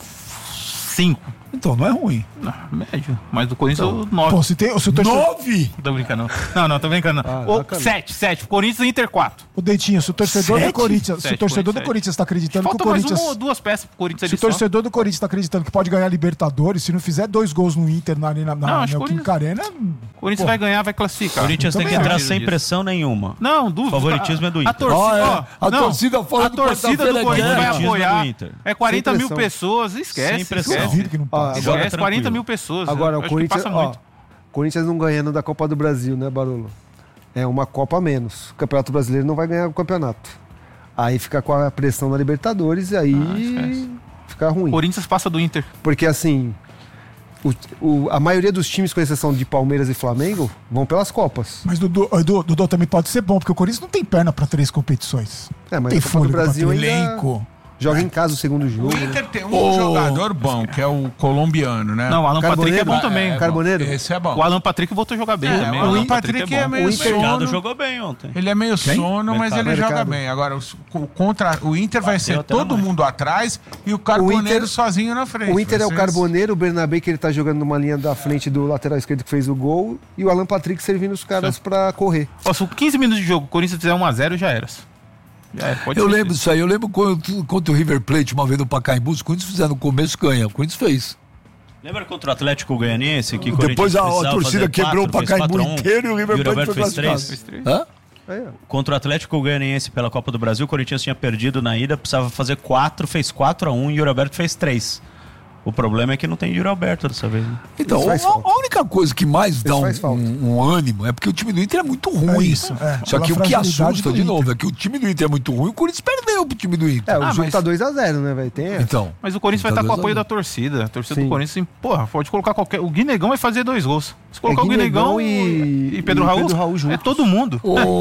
5. Então, não é ruim. Não, médio. Mas do Corinthians, 9. Pô, se tem, o seu torcedor... 9? Tô brincando. Não, tô brincando. 7. Corinthians e Inter 4. O Dentinho, se o torcedor 7? do Corinthians... Se o 7, torcedor do 7. Corinthians tá acreditando Falta que o Corinthians... mais uma ou 2 peças pro Corinthians. Se o torcedor do Corinthians tá acreditando que pode ganhar Libertadores, se não fizer 2 gols no Inter na Neoquímica Arena... O Corinthians vai ganhar, vai classificar. O Corinthians tem que entrar sem pressão nenhuma. Não, dúvida. O favoritismo é do Inter. A torcida fora do torcida do Corinthians vai apoiar. É 40 mil pressão. pessoas, esquece. Sem pressão. Esquece 40 mil pessoas. Agora, o Corinthians não ganhando da Copa do Brasil, né, Barolo? É uma Copa a menos. O Campeonato Brasileiro não vai ganhar o campeonato. Aí fica com a pressão na Libertadores e aí fica ruim. O Corinthians passa do Inter. Porque assim, a maioria dos times, com exceção de Palmeiras e Flamengo, vão pelas Copas. Mas Dudu também pode ser bom, porque o Corinthians não tem perna pra 3 competições. Mas tem a Copa do Brasil ainda... elenco. Joga em casa o segundo jogo. O Inter tem um jogador bom, que é o colombiano, né? Não, o Alan Patrick é bom também. Carboneiro? Esse é bom. O Alan Patrick voltou a jogar bem também. O Alan Patrick é meio sono. O jogou bem ontem. Ele é meio sono, mas ele joga bem. Agora, o Inter vai ser todo mundo atrás e o Carboneiro sozinho na frente. O Inter é o Carboneiro, o Bernabé, que ele tá jogando numa linha da frente do lateral esquerdo que fez o gol, e o Alan Patrick servindo os caras pra correr. Se 15 minutos de jogo, o Corinthians fizer 1-0, já era. Eu lembro disso aí, eu lembro contra o River Plate, uma vez no Pacaembu, os Corinthians fizeram no começo, ganha, o Corinthians fez. Lembra contra o Atlético Goianiense? Que depois a torcida quebrou o Pacaembu inteiro e o River Plate fez 3. Contra o Atlético Goianiense pela Copa do Brasil, o Corinthians tinha perdido na ida, precisava fazer 4, fez 4-1 e o Roberto fez 3. O problema é que não tem Yuri Alberto dessa vez. Né? Então, a única coisa que mais dá um ânimo é porque o time do Inter é muito ruim. Só que o que assusta, de novo, é que o time do Inter é muito ruim e o Corinthians perdeu pro time do Inter. O jogo tá 2-0, né, velho? Então, mas o Corinthians vai estar com o apoio da torcida. A torcida do Corinthians, pode colocar qualquer... O Guinegão vai fazer 2 gols. Se colocar o Guinegão e Pedro Raul é todo mundo.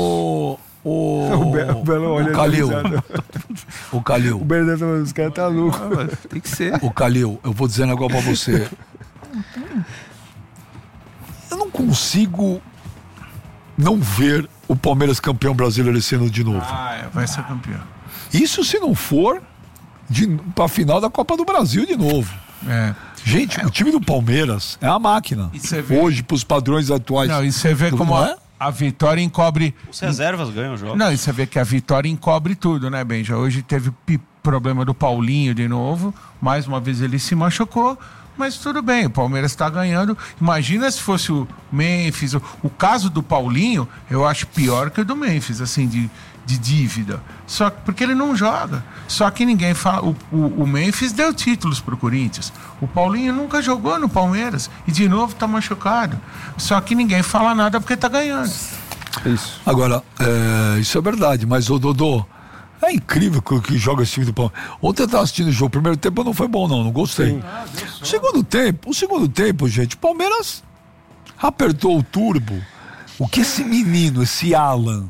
O Belo olha Calil. O Calil. O Bernardo, os caras tá louco. Tem que ser. O Calil, eu vou dizer um negócio pra você. Eu não consigo não ver o Palmeiras campeão brasileiro esse ano de novo. Vai ser campeão. Isso se não for pra final da Copa do Brasil de novo. Gente, o time do Palmeiras é a máquina. Hoje, pros padrões atuais. Não, e você vê como a vitória encobre... Os reservas ganham o jogo. Não, e você vê que a vitória encobre tudo, né, Benja? Hoje teve problema do Paulinho de novo. Mais uma vez ele se machucou. Mas tudo bem, o Palmeiras está ganhando. Imagina se fosse o Memphis. O caso do Paulinho, eu acho pior que o do Memphis, assim, de dívida. Só porque ele não joga. Só que ninguém fala. O Memphis deu títulos pro Corinthians. O Paulinho nunca jogou no Palmeiras. E de novo tá machucado. Só que ninguém fala nada porque tá ganhando. Isso. Agora, isso é verdade, mas o Dodô. É incrível que joga esse time do Palmeiras. Ontem eu estava assistindo o jogo, o primeiro tempo não foi bom, não gostei. O segundo tempo, gente, o Palmeiras apertou o turbo. O que esse menino, esse Alan,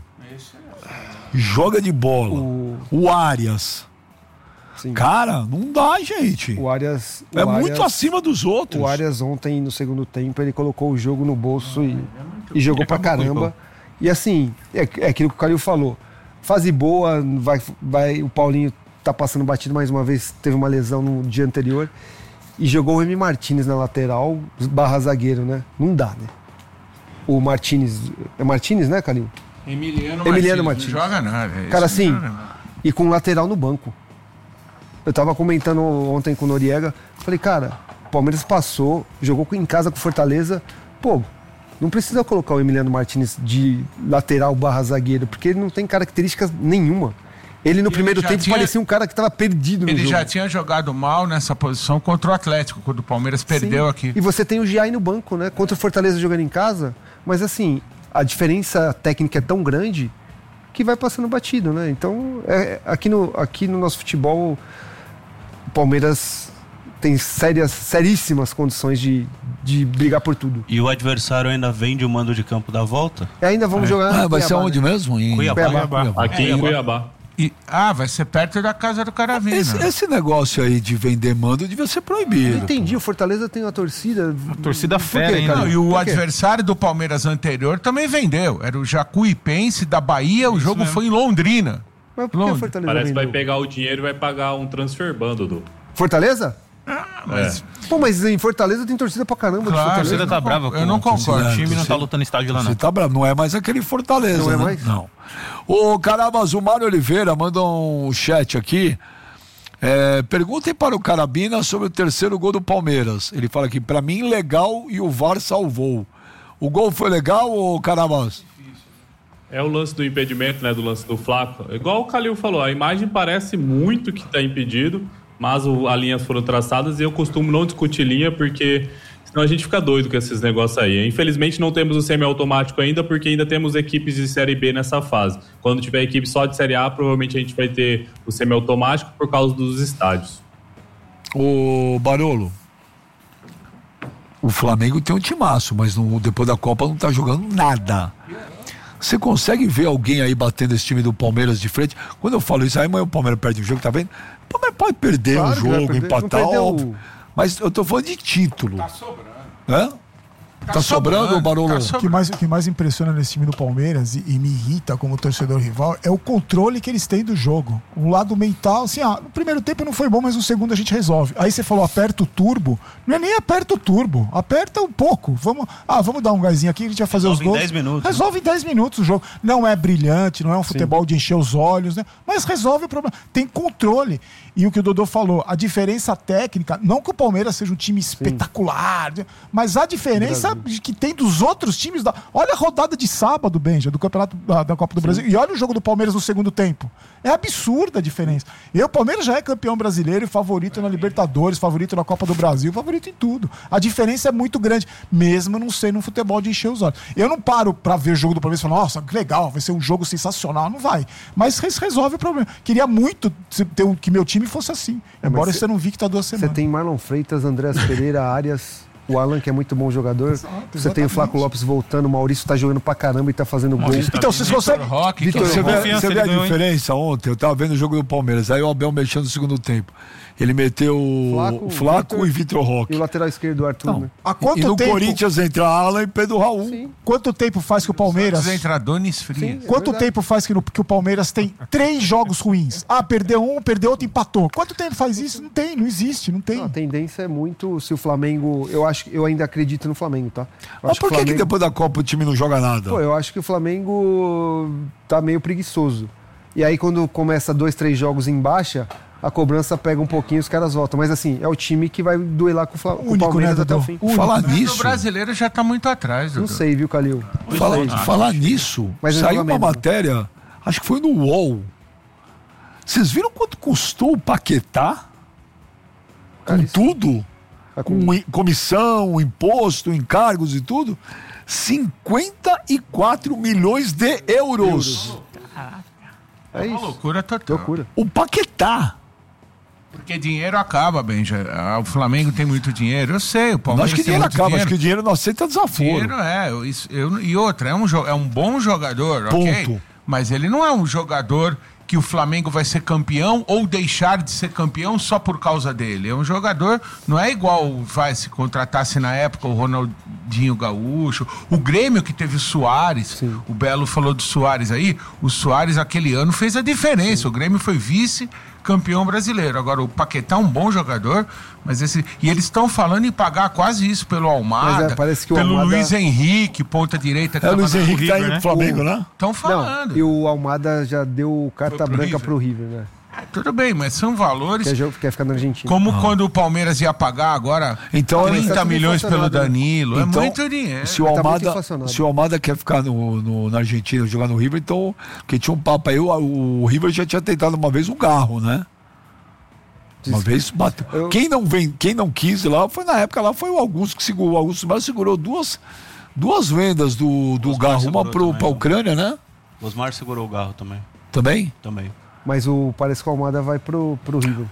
joga de bola, o Arias. Cara, não dá, gente. O Arias muito acima dos outros. O Arias ontem, no segundo tempo, ele colocou o jogo no bolso e jogou pra caramba. E assim, é aquilo que o Calil falou. Fase boa, o Paulinho tá passando batido mais uma vez, teve uma lesão no dia anterior. E jogou o Remy Martínez na lateral, / zagueiro, né? Não dá, né? O Martínez... É Martínez, né, Calil? Emiliano Martínez. Não joga nada. Cara, assim, e com lateral no banco. Eu tava comentando ontem com o Noriega, falei, cara, o Palmeiras passou, jogou em casa com o Fortaleza, não precisa colocar o Emiliano Martínez de lateral / zagueiro, porque ele não tem características nenhuma. Ele no primeiro tempo parecia um cara que estava perdido no jogo. Ele já tinha jogado mal nessa posição contra o Atlético, quando o Palmeiras perdeu aqui. E você tem o Giai no banco, né? Contra o Fortaleza jogando em casa. Mas assim, a diferença técnica é tão grande que vai passando batido, né? Então, aqui no nosso futebol, o Palmeiras tem seríssimas condições de brigar por tudo. E o adversário ainda vende o mando de campo da volta? E ainda vamos jogar. Vai ser onde mesmo? Em Cuiabá. Aqui em Cuiabá. Vai ser perto da casa do Caravina. Esse negócio aí de vender mando devia ser proibido. Eu entendi, o Fortaleza tem uma torcida. A torcida fera, hein? E o adversário do Palmeiras anterior também vendeu. Era o Jacuipense da Bahia, o jogo foi em Londrina. Mas por que o Fortaleza Parece que vendeu? vai pegar o dinheiro e vai pagar um transfer ban, Dudu. Fortaleza? Mas... Pô, mas em Fortaleza tem torcida pra caramba. Claro, a torcida tá brava. Eu não concordo. O time não tá lutando estádio lá, não. Você tá bravo, não é mais aquele Fortaleza, Não é né? mais? Não. Ô, Carabas, o Mário Oliveira manda um chat aqui. Perguntem para o Carabina sobre o terceiro gol do Palmeiras. Ele fala aqui, pra mim, legal e o VAR salvou. O gol foi legal, ô Carabas? É o lance do impedimento, né? Do lance do Flaco. Igual o Calil falou, a imagem parece muito que tá impedido, mas as linhas foram traçadas e eu costumo não discutir linha porque senão a gente fica doido com esses negócios aí. Infelizmente não temos o semiautomático ainda porque ainda temos equipes de Série B nessa fase. Quando tiver equipe só de Série A, provavelmente a gente vai ter o semiautomático por causa dos estádios. Ô, Barolo, o Flamengo tem um timaço, mas depois da Copa não tá jogando nada. Você consegue ver alguém aí batendo esse time do Palmeiras de frente? Quando eu falo isso, aí amanhã o Palmeiras perde o jogo, tá vendo? O Palmeiras pode perder um jogo, empatar, óbvio. Mas eu tô falando de título. Tá sobrando. Tá sobrando, Barolo? O que mais impressiona nesse time do Palmeiras e me irrita como torcedor rival é o controle que eles têm do jogo. O lado mental, assim, no primeiro tempo não foi bom, mas no segundo a gente resolve. Aí você falou, aperta o turbo. Não é nem aperta o turbo, aperta um pouco. Vamos dar um gásinho aqui, a gente vai fazer os gols. Resolve em 10 minutos o jogo. Não é brilhante, não é um futebol de encher os olhos, né? Mas resolve o problema. Tem controle. E o que o Dodô falou, a diferença técnica, não que o Palmeiras seja um time espetacular, mas a diferença que tem dos outros times. Olha a rodada de sábado, Benja, do Campeonato da Copa do Brasil. E olha o jogo do Palmeiras no segundo tempo. É absurda a diferença. O Palmeiras já é campeão brasileiro e favorito na Libertadores, favorito na Copa do Brasil, favorito em tudo. A diferença é muito grande, mesmo não sendo um futebol de encher os olhos. Eu não paro pra ver o jogo do Palmeiras e falar, nossa, que legal, vai ser um jogo sensacional. Não vai. Mas resolve o problema. Queria muito que meu time fosse assim. Embora você não vi que tá 2 semanas. Você tem Marlon Freitas, Andréas Pereira, Arias, o Alan, que é muito bom jogador. Você tem o Flaco Lopes voltando, o Maurício tá jogando pra caramba e tá fazendo gol. Então, vocês conseguem... Você vê a diferença ontem? Eu tava vendo o jogo do Palmeiras, aí o Abel mexeu no segundo tempo. Ele meteu Flaco e Vitor Roque. E o lateral esquerdo do Arthur. Né? E no Corinthians entra Alan e Pedro Raul. Sim. Quanto tempo faz que o Palmeiras... Entra Donis Frias. Quanto tempo faz que o Palmeiras tem 3 jogos ruins? Perdeu um, perdeu outro, empatou. Quanto tempo faz isso? Não tem, não existe, não tem. A tendência é muito, se o Flamengo... Eu ainda acredito no Flamengo, tá? Mas por que depois da Copa o time não joga nada? Pô, eu acho que o Flamengo tá meio preguiçoso. E aí quando começa 2, 3 jogos em baixa... A cobrança pega um pouquinho e os caras voltam. Mas assim, é o time que vai duelar com o Palmeiras até o fim. Falar nisso... O brasileiro já tá muito atrás. Não sei, viu, Calil? Falar nisso, mas saiu uma matéria, acho que foi no UOL. Vocês viram quanto custou o Paquetá? Com tudo? Com comissão, imposto, encargos e tudo? 54 milhões de euros. É uma loucura total. O Paquetá. Porque dinheiro acaba, Benja. O Flamengo tem muito dinheiro. Eu sei, o Palmeiras acho que dinheiro acaba, acho que o dinheiro não aceita desaforo. Dinheiro e outra, é um bom jogador, ok? Mas ele não é um jogador que o Flamengo vai ser campeão ou deixar de ser campeão só por causa dele. É um jogador, não é igual se contratasse na época o Ronaldinho Gaúcho, o Grêmio que teve o Suárez, o Belo falou do Suárez aí, o Suárez aquele ano fez a diferença, o Grêmio foi vice-campeão brasileiro. Agora o Paquetá é um bom jogador, mas e eles estão falando em pagar quase isso pelo Almada, pelo Luiz Henrique, ponta direita que o Luiz Henrique tá indo pro Flamengo, né? Estão falando. Não, e o Almada já deu carta branca pro River, né? Tudo bem, mas são valores. Quer ficar na Argentina. Como quando o Palmeiras ia pagar agora 30 milhões pelo Danilo. Então, é muito dinheiro. Se o Almada quer ficar na Argentina, jogar no River, então. Porque tinha um papo aí, o River já tinha tentado uma vez o Garro, né? Uma vez bateu. Quem não quis lá, foi na época lá, foi o Augusto que segurou. O Augusto segurou duas vendas do Garro, uma pra Ucrânia, né? Osmar segurou o Garro também. Também? Também. Mas parece que o Almada vai pro River.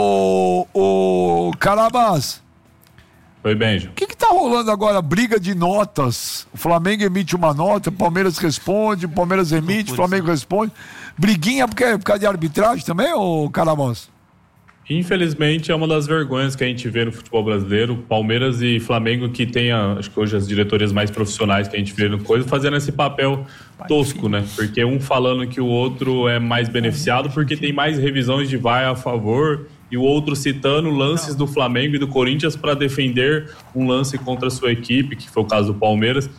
Ô, Carabas. Oi, Benjo. O que tá rolando agora? Briga de notas. O Flamengo emite uma nota, o Palmeiras responde, o Palmeiras emite, o Flamengo responde. Briguinha por causa de arbitragem também, ô Carabas? Infelizmente, é uma das vergonhas que a gente vê no futebol brasileiro. Palmeiras e Flamengo, que tem, acho que hoje, as diretorias mais profissionais que a gente vê no coisa, fazendo esse papel tosco, né? Porque um falando que o outro é mais beneficiado porque tem mais revisões de VAR a favor, e o outro citando lances do Flamengo e do Corinthians para defender um lance contra a sua equipe, que foi o caso do Palmeiras.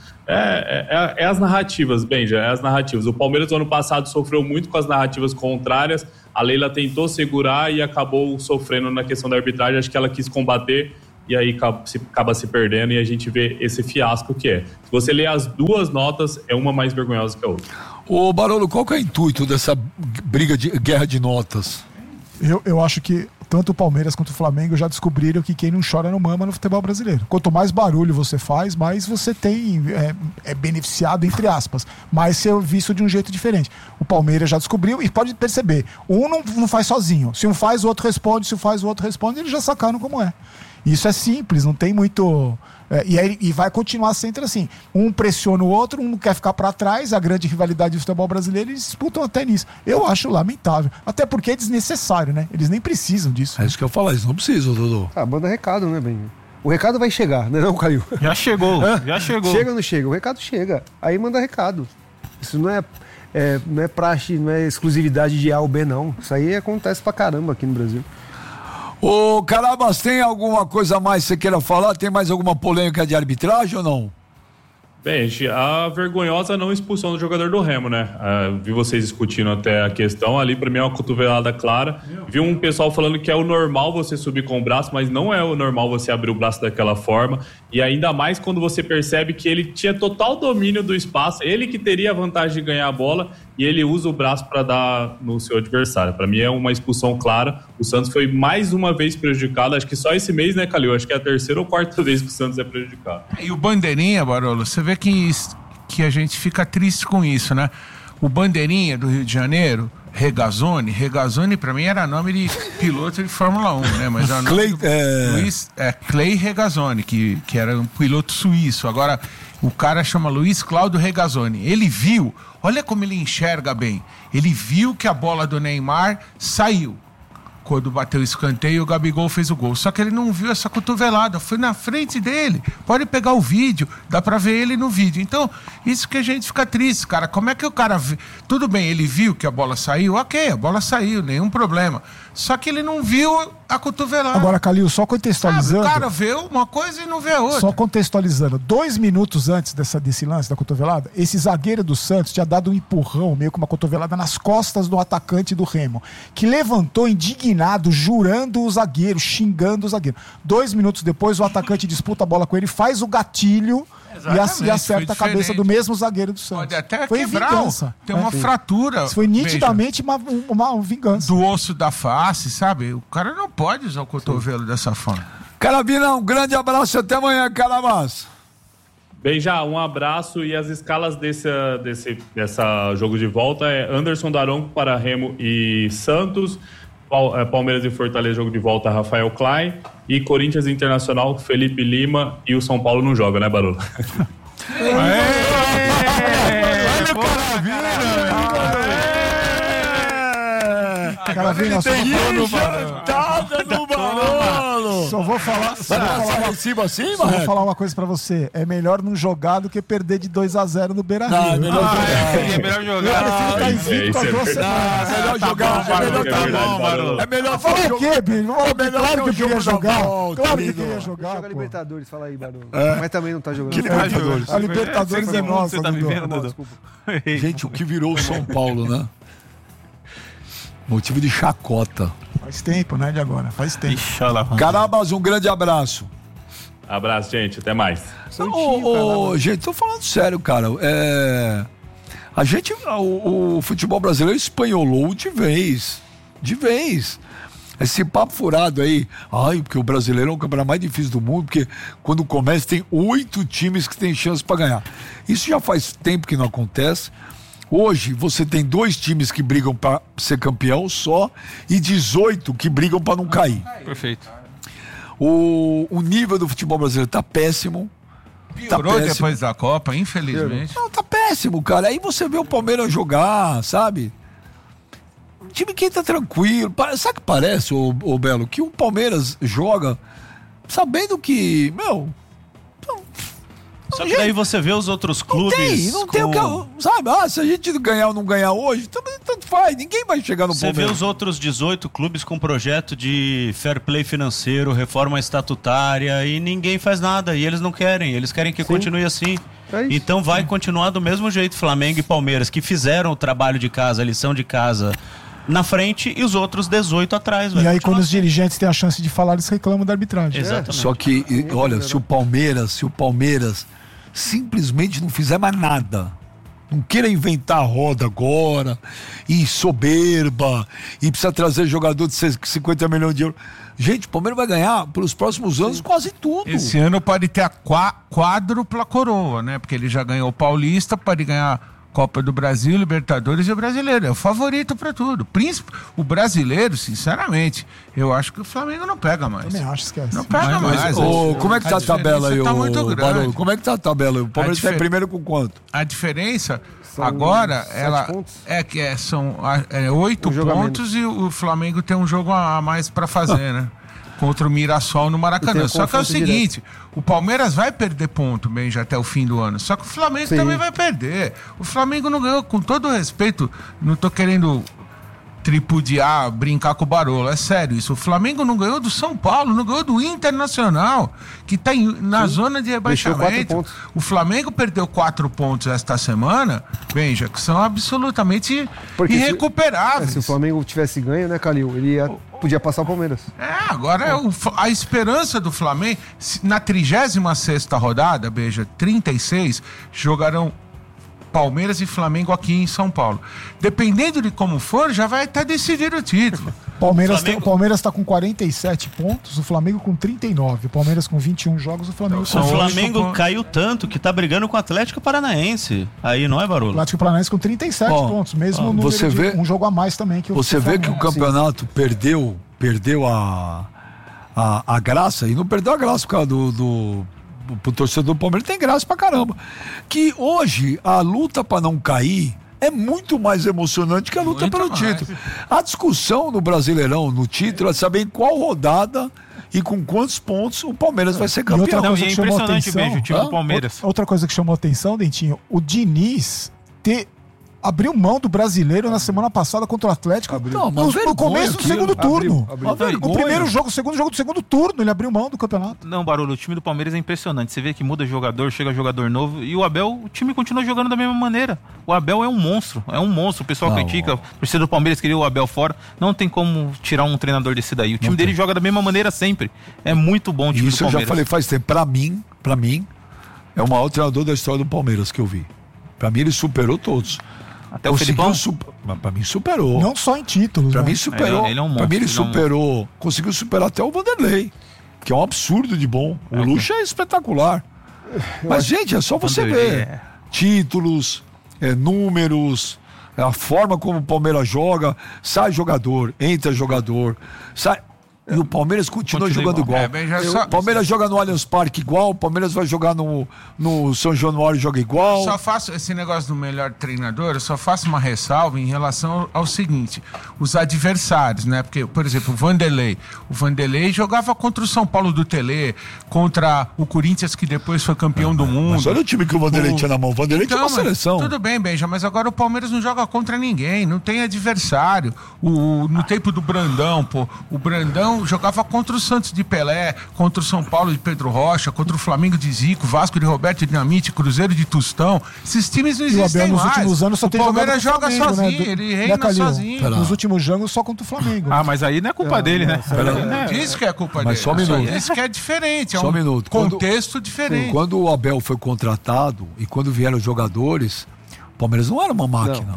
É as narrativas, Benja, é as narrativas. O Palmeiras, no ano passado, sofreu muito com as narrativas contrárias. A Leila tentou segurar e acabou sofrendo na questão da arbitragem. Acho que ela quis combater e aí acaba se perdendo, e a gente vê esse fiasco que é. Se você ler as duas notas, é uma mais vergonhosa que a outra. Ô Barolo, qual que é o intuito dessa guerra de notas? Eu acho que tanto o Palmeiras quanto o Flamengo já descobriram que quem não chora não mama no futebol brasileiro. Quanto mais barulho você faz, mais você tem beneficiado, entre aspas, mais ser visto de um jeito diferente. O Palmeiras já descobriu e pode perceber, um não faz sozinho. Se um faz, o outro responde, se um faz, o outro responde, eles já sacaram como é. Isso é simples, não tem muito... E vai continuar sempre assim. Um pressiona o outro, um não quer ficar para trás. A grande rivalidade do futebol brasileiro, eles disputam até nisso. Eu acho lamentável. Até porque é desnecessário, né? Eles nem precisam disso. É isso que eu falo, eles não precisam, Dudu. Manda recado, né, Ben? O recado vai chegar, né, não, Caio? Já chegou, já chegou. Chega ou não chega? O recado chega. Aí manda recado. Isso não é praxe, não é exclusividade de A ou B, não. Isso aí acontece pra caramba aqui no Brasil. Ô, Carabas, tem alguma coisa a mais que você queira falar? Tem mais alguma polêmica de arbitragem ou não? Bem, a vergonhosa não expulsão do jogador do Remo, né? Vi vocês discutindo até a questão ali, pra mim é uma cotovelada clara. Vi um pessoal falando que é o normal você subir com o braço, mas não é o normal você abrir o braço daquela forma. E ainda mais quando você percebe que ele tinha total domínio do espaço, ele que teria a vantagem de ganhar a bola, e ele usa o braço para dar no seu adversário. Para mim é uma expulsão clara. O Santos foi mais uma vez prejudicado. Acho que só esse mês, né, Calil? Acho que é a terceira ou quarta vez que o Santos é prejudicado. E o Bandeirinha, Barolo, você vê que a gente fica triste com isso, né? O Bandeirinha do Rio de Janeiro, Regazzoni para mim era nome de piloto de Fórmula 1, né? Mas era Clay Regazzoni, que era um piloto suíço. Agora o cara chama Luiz Cláudio Regazzoni. Ele viu, olha como ele enxerga bem. Ele viu que a bola do Neymar saiu. Quando bateu o escanteio, o Gabigol fez o gol. Só que ele não viu essa cotovelada, foi na frente dele. Pode pegar o vídeo, dá pra ver ele no vídeo. Então, isso que a gente fica triste, cara. Como é que o cara... Tudo bem, ele viu que a bola saiu, ok, a bola saiu, nenhum problema. Só que ele não viu a cotovelada. Agora, Calil, só contextualizando... O cara vê uma coisa e não vê a outra. Só contextualizando. 2 minutos antes desse lance da cotovelada, esse zagueiro do Santos tinha dado um empurrão, meio com uma cotovelada nas costas do atacante do Remo, que levantou indignado, jurando o zagueiro, xingando o zagueiro. 2 minutos depois, o atacante disputa a bola com ele, faz o gatilho e acerta a cabeça do mesmo zagueiro do Santos. Pode até foi quebrar, vingança. Tem uma fratura. Isso foi nitidamente uma vingança. Do osso da face, sabe? O cara não pode usar o cotovelo dessa forma. Carabina, um grande abraço e até amanhã, Carabas. Beija, um abraço, e as escalas dessa jogo de volta é Anderson Daronco para Remo e Santos, Palmeiras e Fortaleza jogo de volta Rafael Klein, e Corinthians Internacional Felipe Lima, e o São Paulo não joga, né, Barolo? Carabina, jantada do Barolo. Só vou falar uma coisa pra você. É melhor não jogar do que perder de 2-0 no Beira-Rio. É melhor jogar. É melhor falar o quê, Bino? Claro que eu queria jogar. Claro que eu queria jogar. Joga Libertadores, fala aí, Barolo. Mas também não tá jogando. A Libertadores é nossa. Você tá vivendo, Dudu? Gente, o que virou o São Paulo, né? Motivo de chacota. Faz tempo, né, de agora? Faz tempo. Carabas, um grande abraço. Abraço, gente. Até mais. Gente, tô falando sério, cara. O futebol brasileiro espanholou de vez. De vez. Esse papo furado aí. Porque o brasileiro é o campeonato mais difícil do mundo, porque quando começa tem 8 times que tem chance pra ganhar. Isso já faz tempo que não acontece. Hoje você tem 2 times que brigam para ser campeão só e 18 que brigam para não cair. Perfeito. O nível do futebol brasileiro tá péssimo. Piorou depois da Copa, infelizmente. Não, tá péssimo, cara. Aí você vê o Palmeiras jogar, sabe? O time que tá tranquilo. Sabe o que parece, ô Belo? Que o Palmeiras joga sabendo que, Só que daí você vê os outros clubes. Não tem o que. Sabe? Se a gente ganhar ou não ganhar hoje, também tanto faz. Ninguém vai chegar no Palmeiras. Você vê os outros 18 clubes com projeto de fair play financeiro, reforma estatutária, e ninguém faz nada. E eles não querem. Eles querem que continue assim. Então vai continuar do mesmo jeito. Flamengo e Palmeiras, que fizeram o trabalho de casa, a lição de casa na frente, e os outros 18 atrás. E aí, quando os dirigentes têm a chance de falar, eles reclamam da arbitragem. Exatamente. Só que, olha, se o Palmeiras simplesmente não fizer mais nada, não queira inventar a roda agora, e soberba, e precisa trazer jogador de 50 milhões de euros. Gente, o Palmeiras vai ganhar pelos próximos anos quase tudo. Esse ano pode ter a quádrupla coroa, né? Porque ele já ganhou o Paulista, pode ganhar Copa do Brasil, Libertadores e o Brasileiro. É o favorito pra tudo. O brasileiro, sinceramente, eu acho que o Flamengo não pega mais. Também acho, esquece. Não pega mais. Como é que tá a tabela aí, Barulho? Como é que tá a tabela? O Palmeiras tá em primeiro com quanto? A diferença agora são 8 pontos e o Flamengo tem um jogo a mais pra fazer, né? Contra o Mirassol no Maracanã. Só que é o seguinte, o Palmeiras vai perder ponto, Benja, até o fim do ano. Só que o Flamengo também vai perder. O Flamengo não ganhou, com todo respeito, não tô querendo tripudiar, brincar com o Barolo, é sério isso. O Flamengo não ganhou do São Paulo, não ganhou do Internacional, que tá na zona de rebaixamento. O Flamengo perdeu 4 pontos esta semana, Benja, que são absolutamente irrecuperáveis. Se o Flamengo tivesse ganho, né, Calil, ele podia passar o Palmeiras. Agora a esperança do Flamengo, na 36ª rodada, Benja, 36, jogarão Palmeiras e Flamengo aqui em São Paulo. Dependendo de como for, já vai estar decidido o título. O Palmeiras está com 47 pontos, o Flamengo com 39. O Palmeiras com 21 jogos, o Flamengo com 20. O Flamengo caiu tanto que está brigando com o Atlético Paranaense. Aí não é, Barulho? O Atlético Paranaense com 37 pontos, mesmo no um jogo a mais também. Que você vê que o campeonato perdeu a graça, e não perdeu a graça por causa pro torcedor do Palmeiras, tem graça pra caramba. Que hoje a luta pra não cair é muito mais emocionante que a luta pelo título. A discussão no Brasileirão, no título, é saber em qual rodada e com quantos pontos o Palmeiras vai ser campeão. Não, e é impressionante, Beijo, o time do Palmeiras. Outra coisa que chamou atenção, Dentinho, o Diniz abriu mão do Brasileiro na semana passada contra o Atlético. No começo do segundo turno. O primeiro jogo, o segundo jogo do segundo turno, ele abriu mão do campeonato. Não, Barulho, o time do Palmeiras é impressionante. Você vê que muda jogador, chega jogador novo, e o Abel, o time continua jogando da mesma maneira. O Abel é um monstro. O pessoal critica, o torcedor do Palmeiras queria o Abel fora. Não tem como tirar um treinador desse daí. O time dele joga da mesma maneira sempre. É muito bom o time do Palmeiras. Isso eu já falei faz tempo. Pra mim, é o maior treinador da história do Palmeiras que eu vi. Pra mim, ele superou todos. Até o Felipão? Pra mim superou. Não só em títulos. Pra mim superou. Ele é um monstro. Pra mim ele superou. Conseguiu superar até o Vanderlei, que é um absurdo de bom. O Lucha é espetacular. Mas, gente, é só você ver. Títulos, números, a forma como o Palmeiras joga. Sai jogador, entra jogador, sai... E o Palmeiras continua jogando igual. O Palmeiras joga no Allianz Parque igual, o Palmeiras vai jogar no São Januário e joga igual. Só faço esse negócio do melhor treinador, eu só faço uma ressalva em relação ao seguinte, os adversários, né? Porque, por exemplo, o Vanderlei jogava contra o São Paulo do Telê, contra o Corinthians, que depois foi campeão do mundo. Mas olha o time que o Vanderlei tinha na mão. O Vanderlei tinha uma seleção. Tudo bem, Benja, mas agora o Palmeiras não joga contra ninguém, não tem adversário. No tempo do Brandão, o Brandão jogava contra o Santos de Pelé, contra o São Paulo de Pedro Rocha, contra o Flamengo de Zico, Vasco de Roberto Dinamite, Cruzeiro de Tostão. Esses times não existem mais. Nos últimos anos só tem jogado. O Palmeiras joga Flamengo, sozinho, né? ele reina sozinho. Nos últimos jogos só contra o Flamengo. Mas aí não é culpa dele, né? Diz que é culpa dele. Mas só um minuto. Diz que é diferente, é um minuto. Contexto diferente. Quando o Abel foi contratado e quando vieram os jogadores, o Palmeiras não era uma máquina.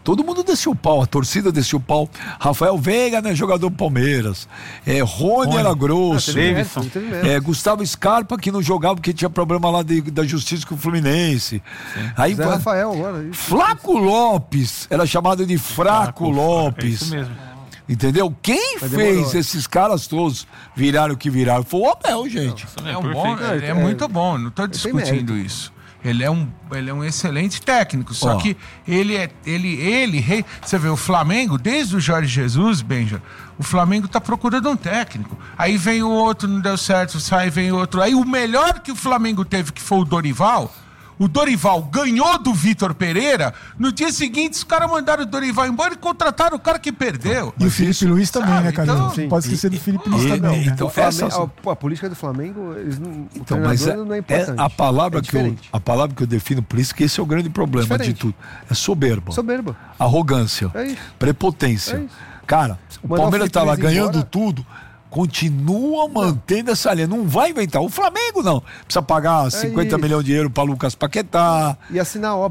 Todo mundo desceu o pau, a torcida desceu o pau. Rafael Veiga, né, jogador do Palmeiras. Rony era grosso. Gustavo Scarpa, que não jogava porque tinha problema lá da justiça com o Fluminense. Aí, Zé Rafael agora. Flaco Lopes, era chamado de Fraco Lopes. É isso mesmo. Entendeu? Quem fez esses caras todos virarem o que viraram? Foi o Abel, gente. Ele é muito bom, não estou discutindo isso. Ele é um excelente técnico, só que você vê o Flamengo, desde o Jorge Jesus, Benja, o Flamengo tá procurando um técnico. Aí vem o outro, não deu certo, vem outro. Aí o melhor que o Flamengo teve, que foi o Dorival ganhou do Vitor Pereira. No dia seguinte, os caras mandaram o Dorival embora e contrataram o cara que perdeu. E o Felipe Luiz também, né, cara? Então, não pode esquecer do Felipe Luiz também. Então, a política do Flamengo, mas não é importante. A palavra que eu defino, por isso que esse é o grande problema de tudo. É soberba. Arrogância. Prepotência. Cara, o Palmeiras tá lá ganhando tudo. Continua mantendo essa linha. Não vai inventar. O Flamengo não. Precisa pagar 50 milhões de euros para Lucas Paquetá. E assinar a obra.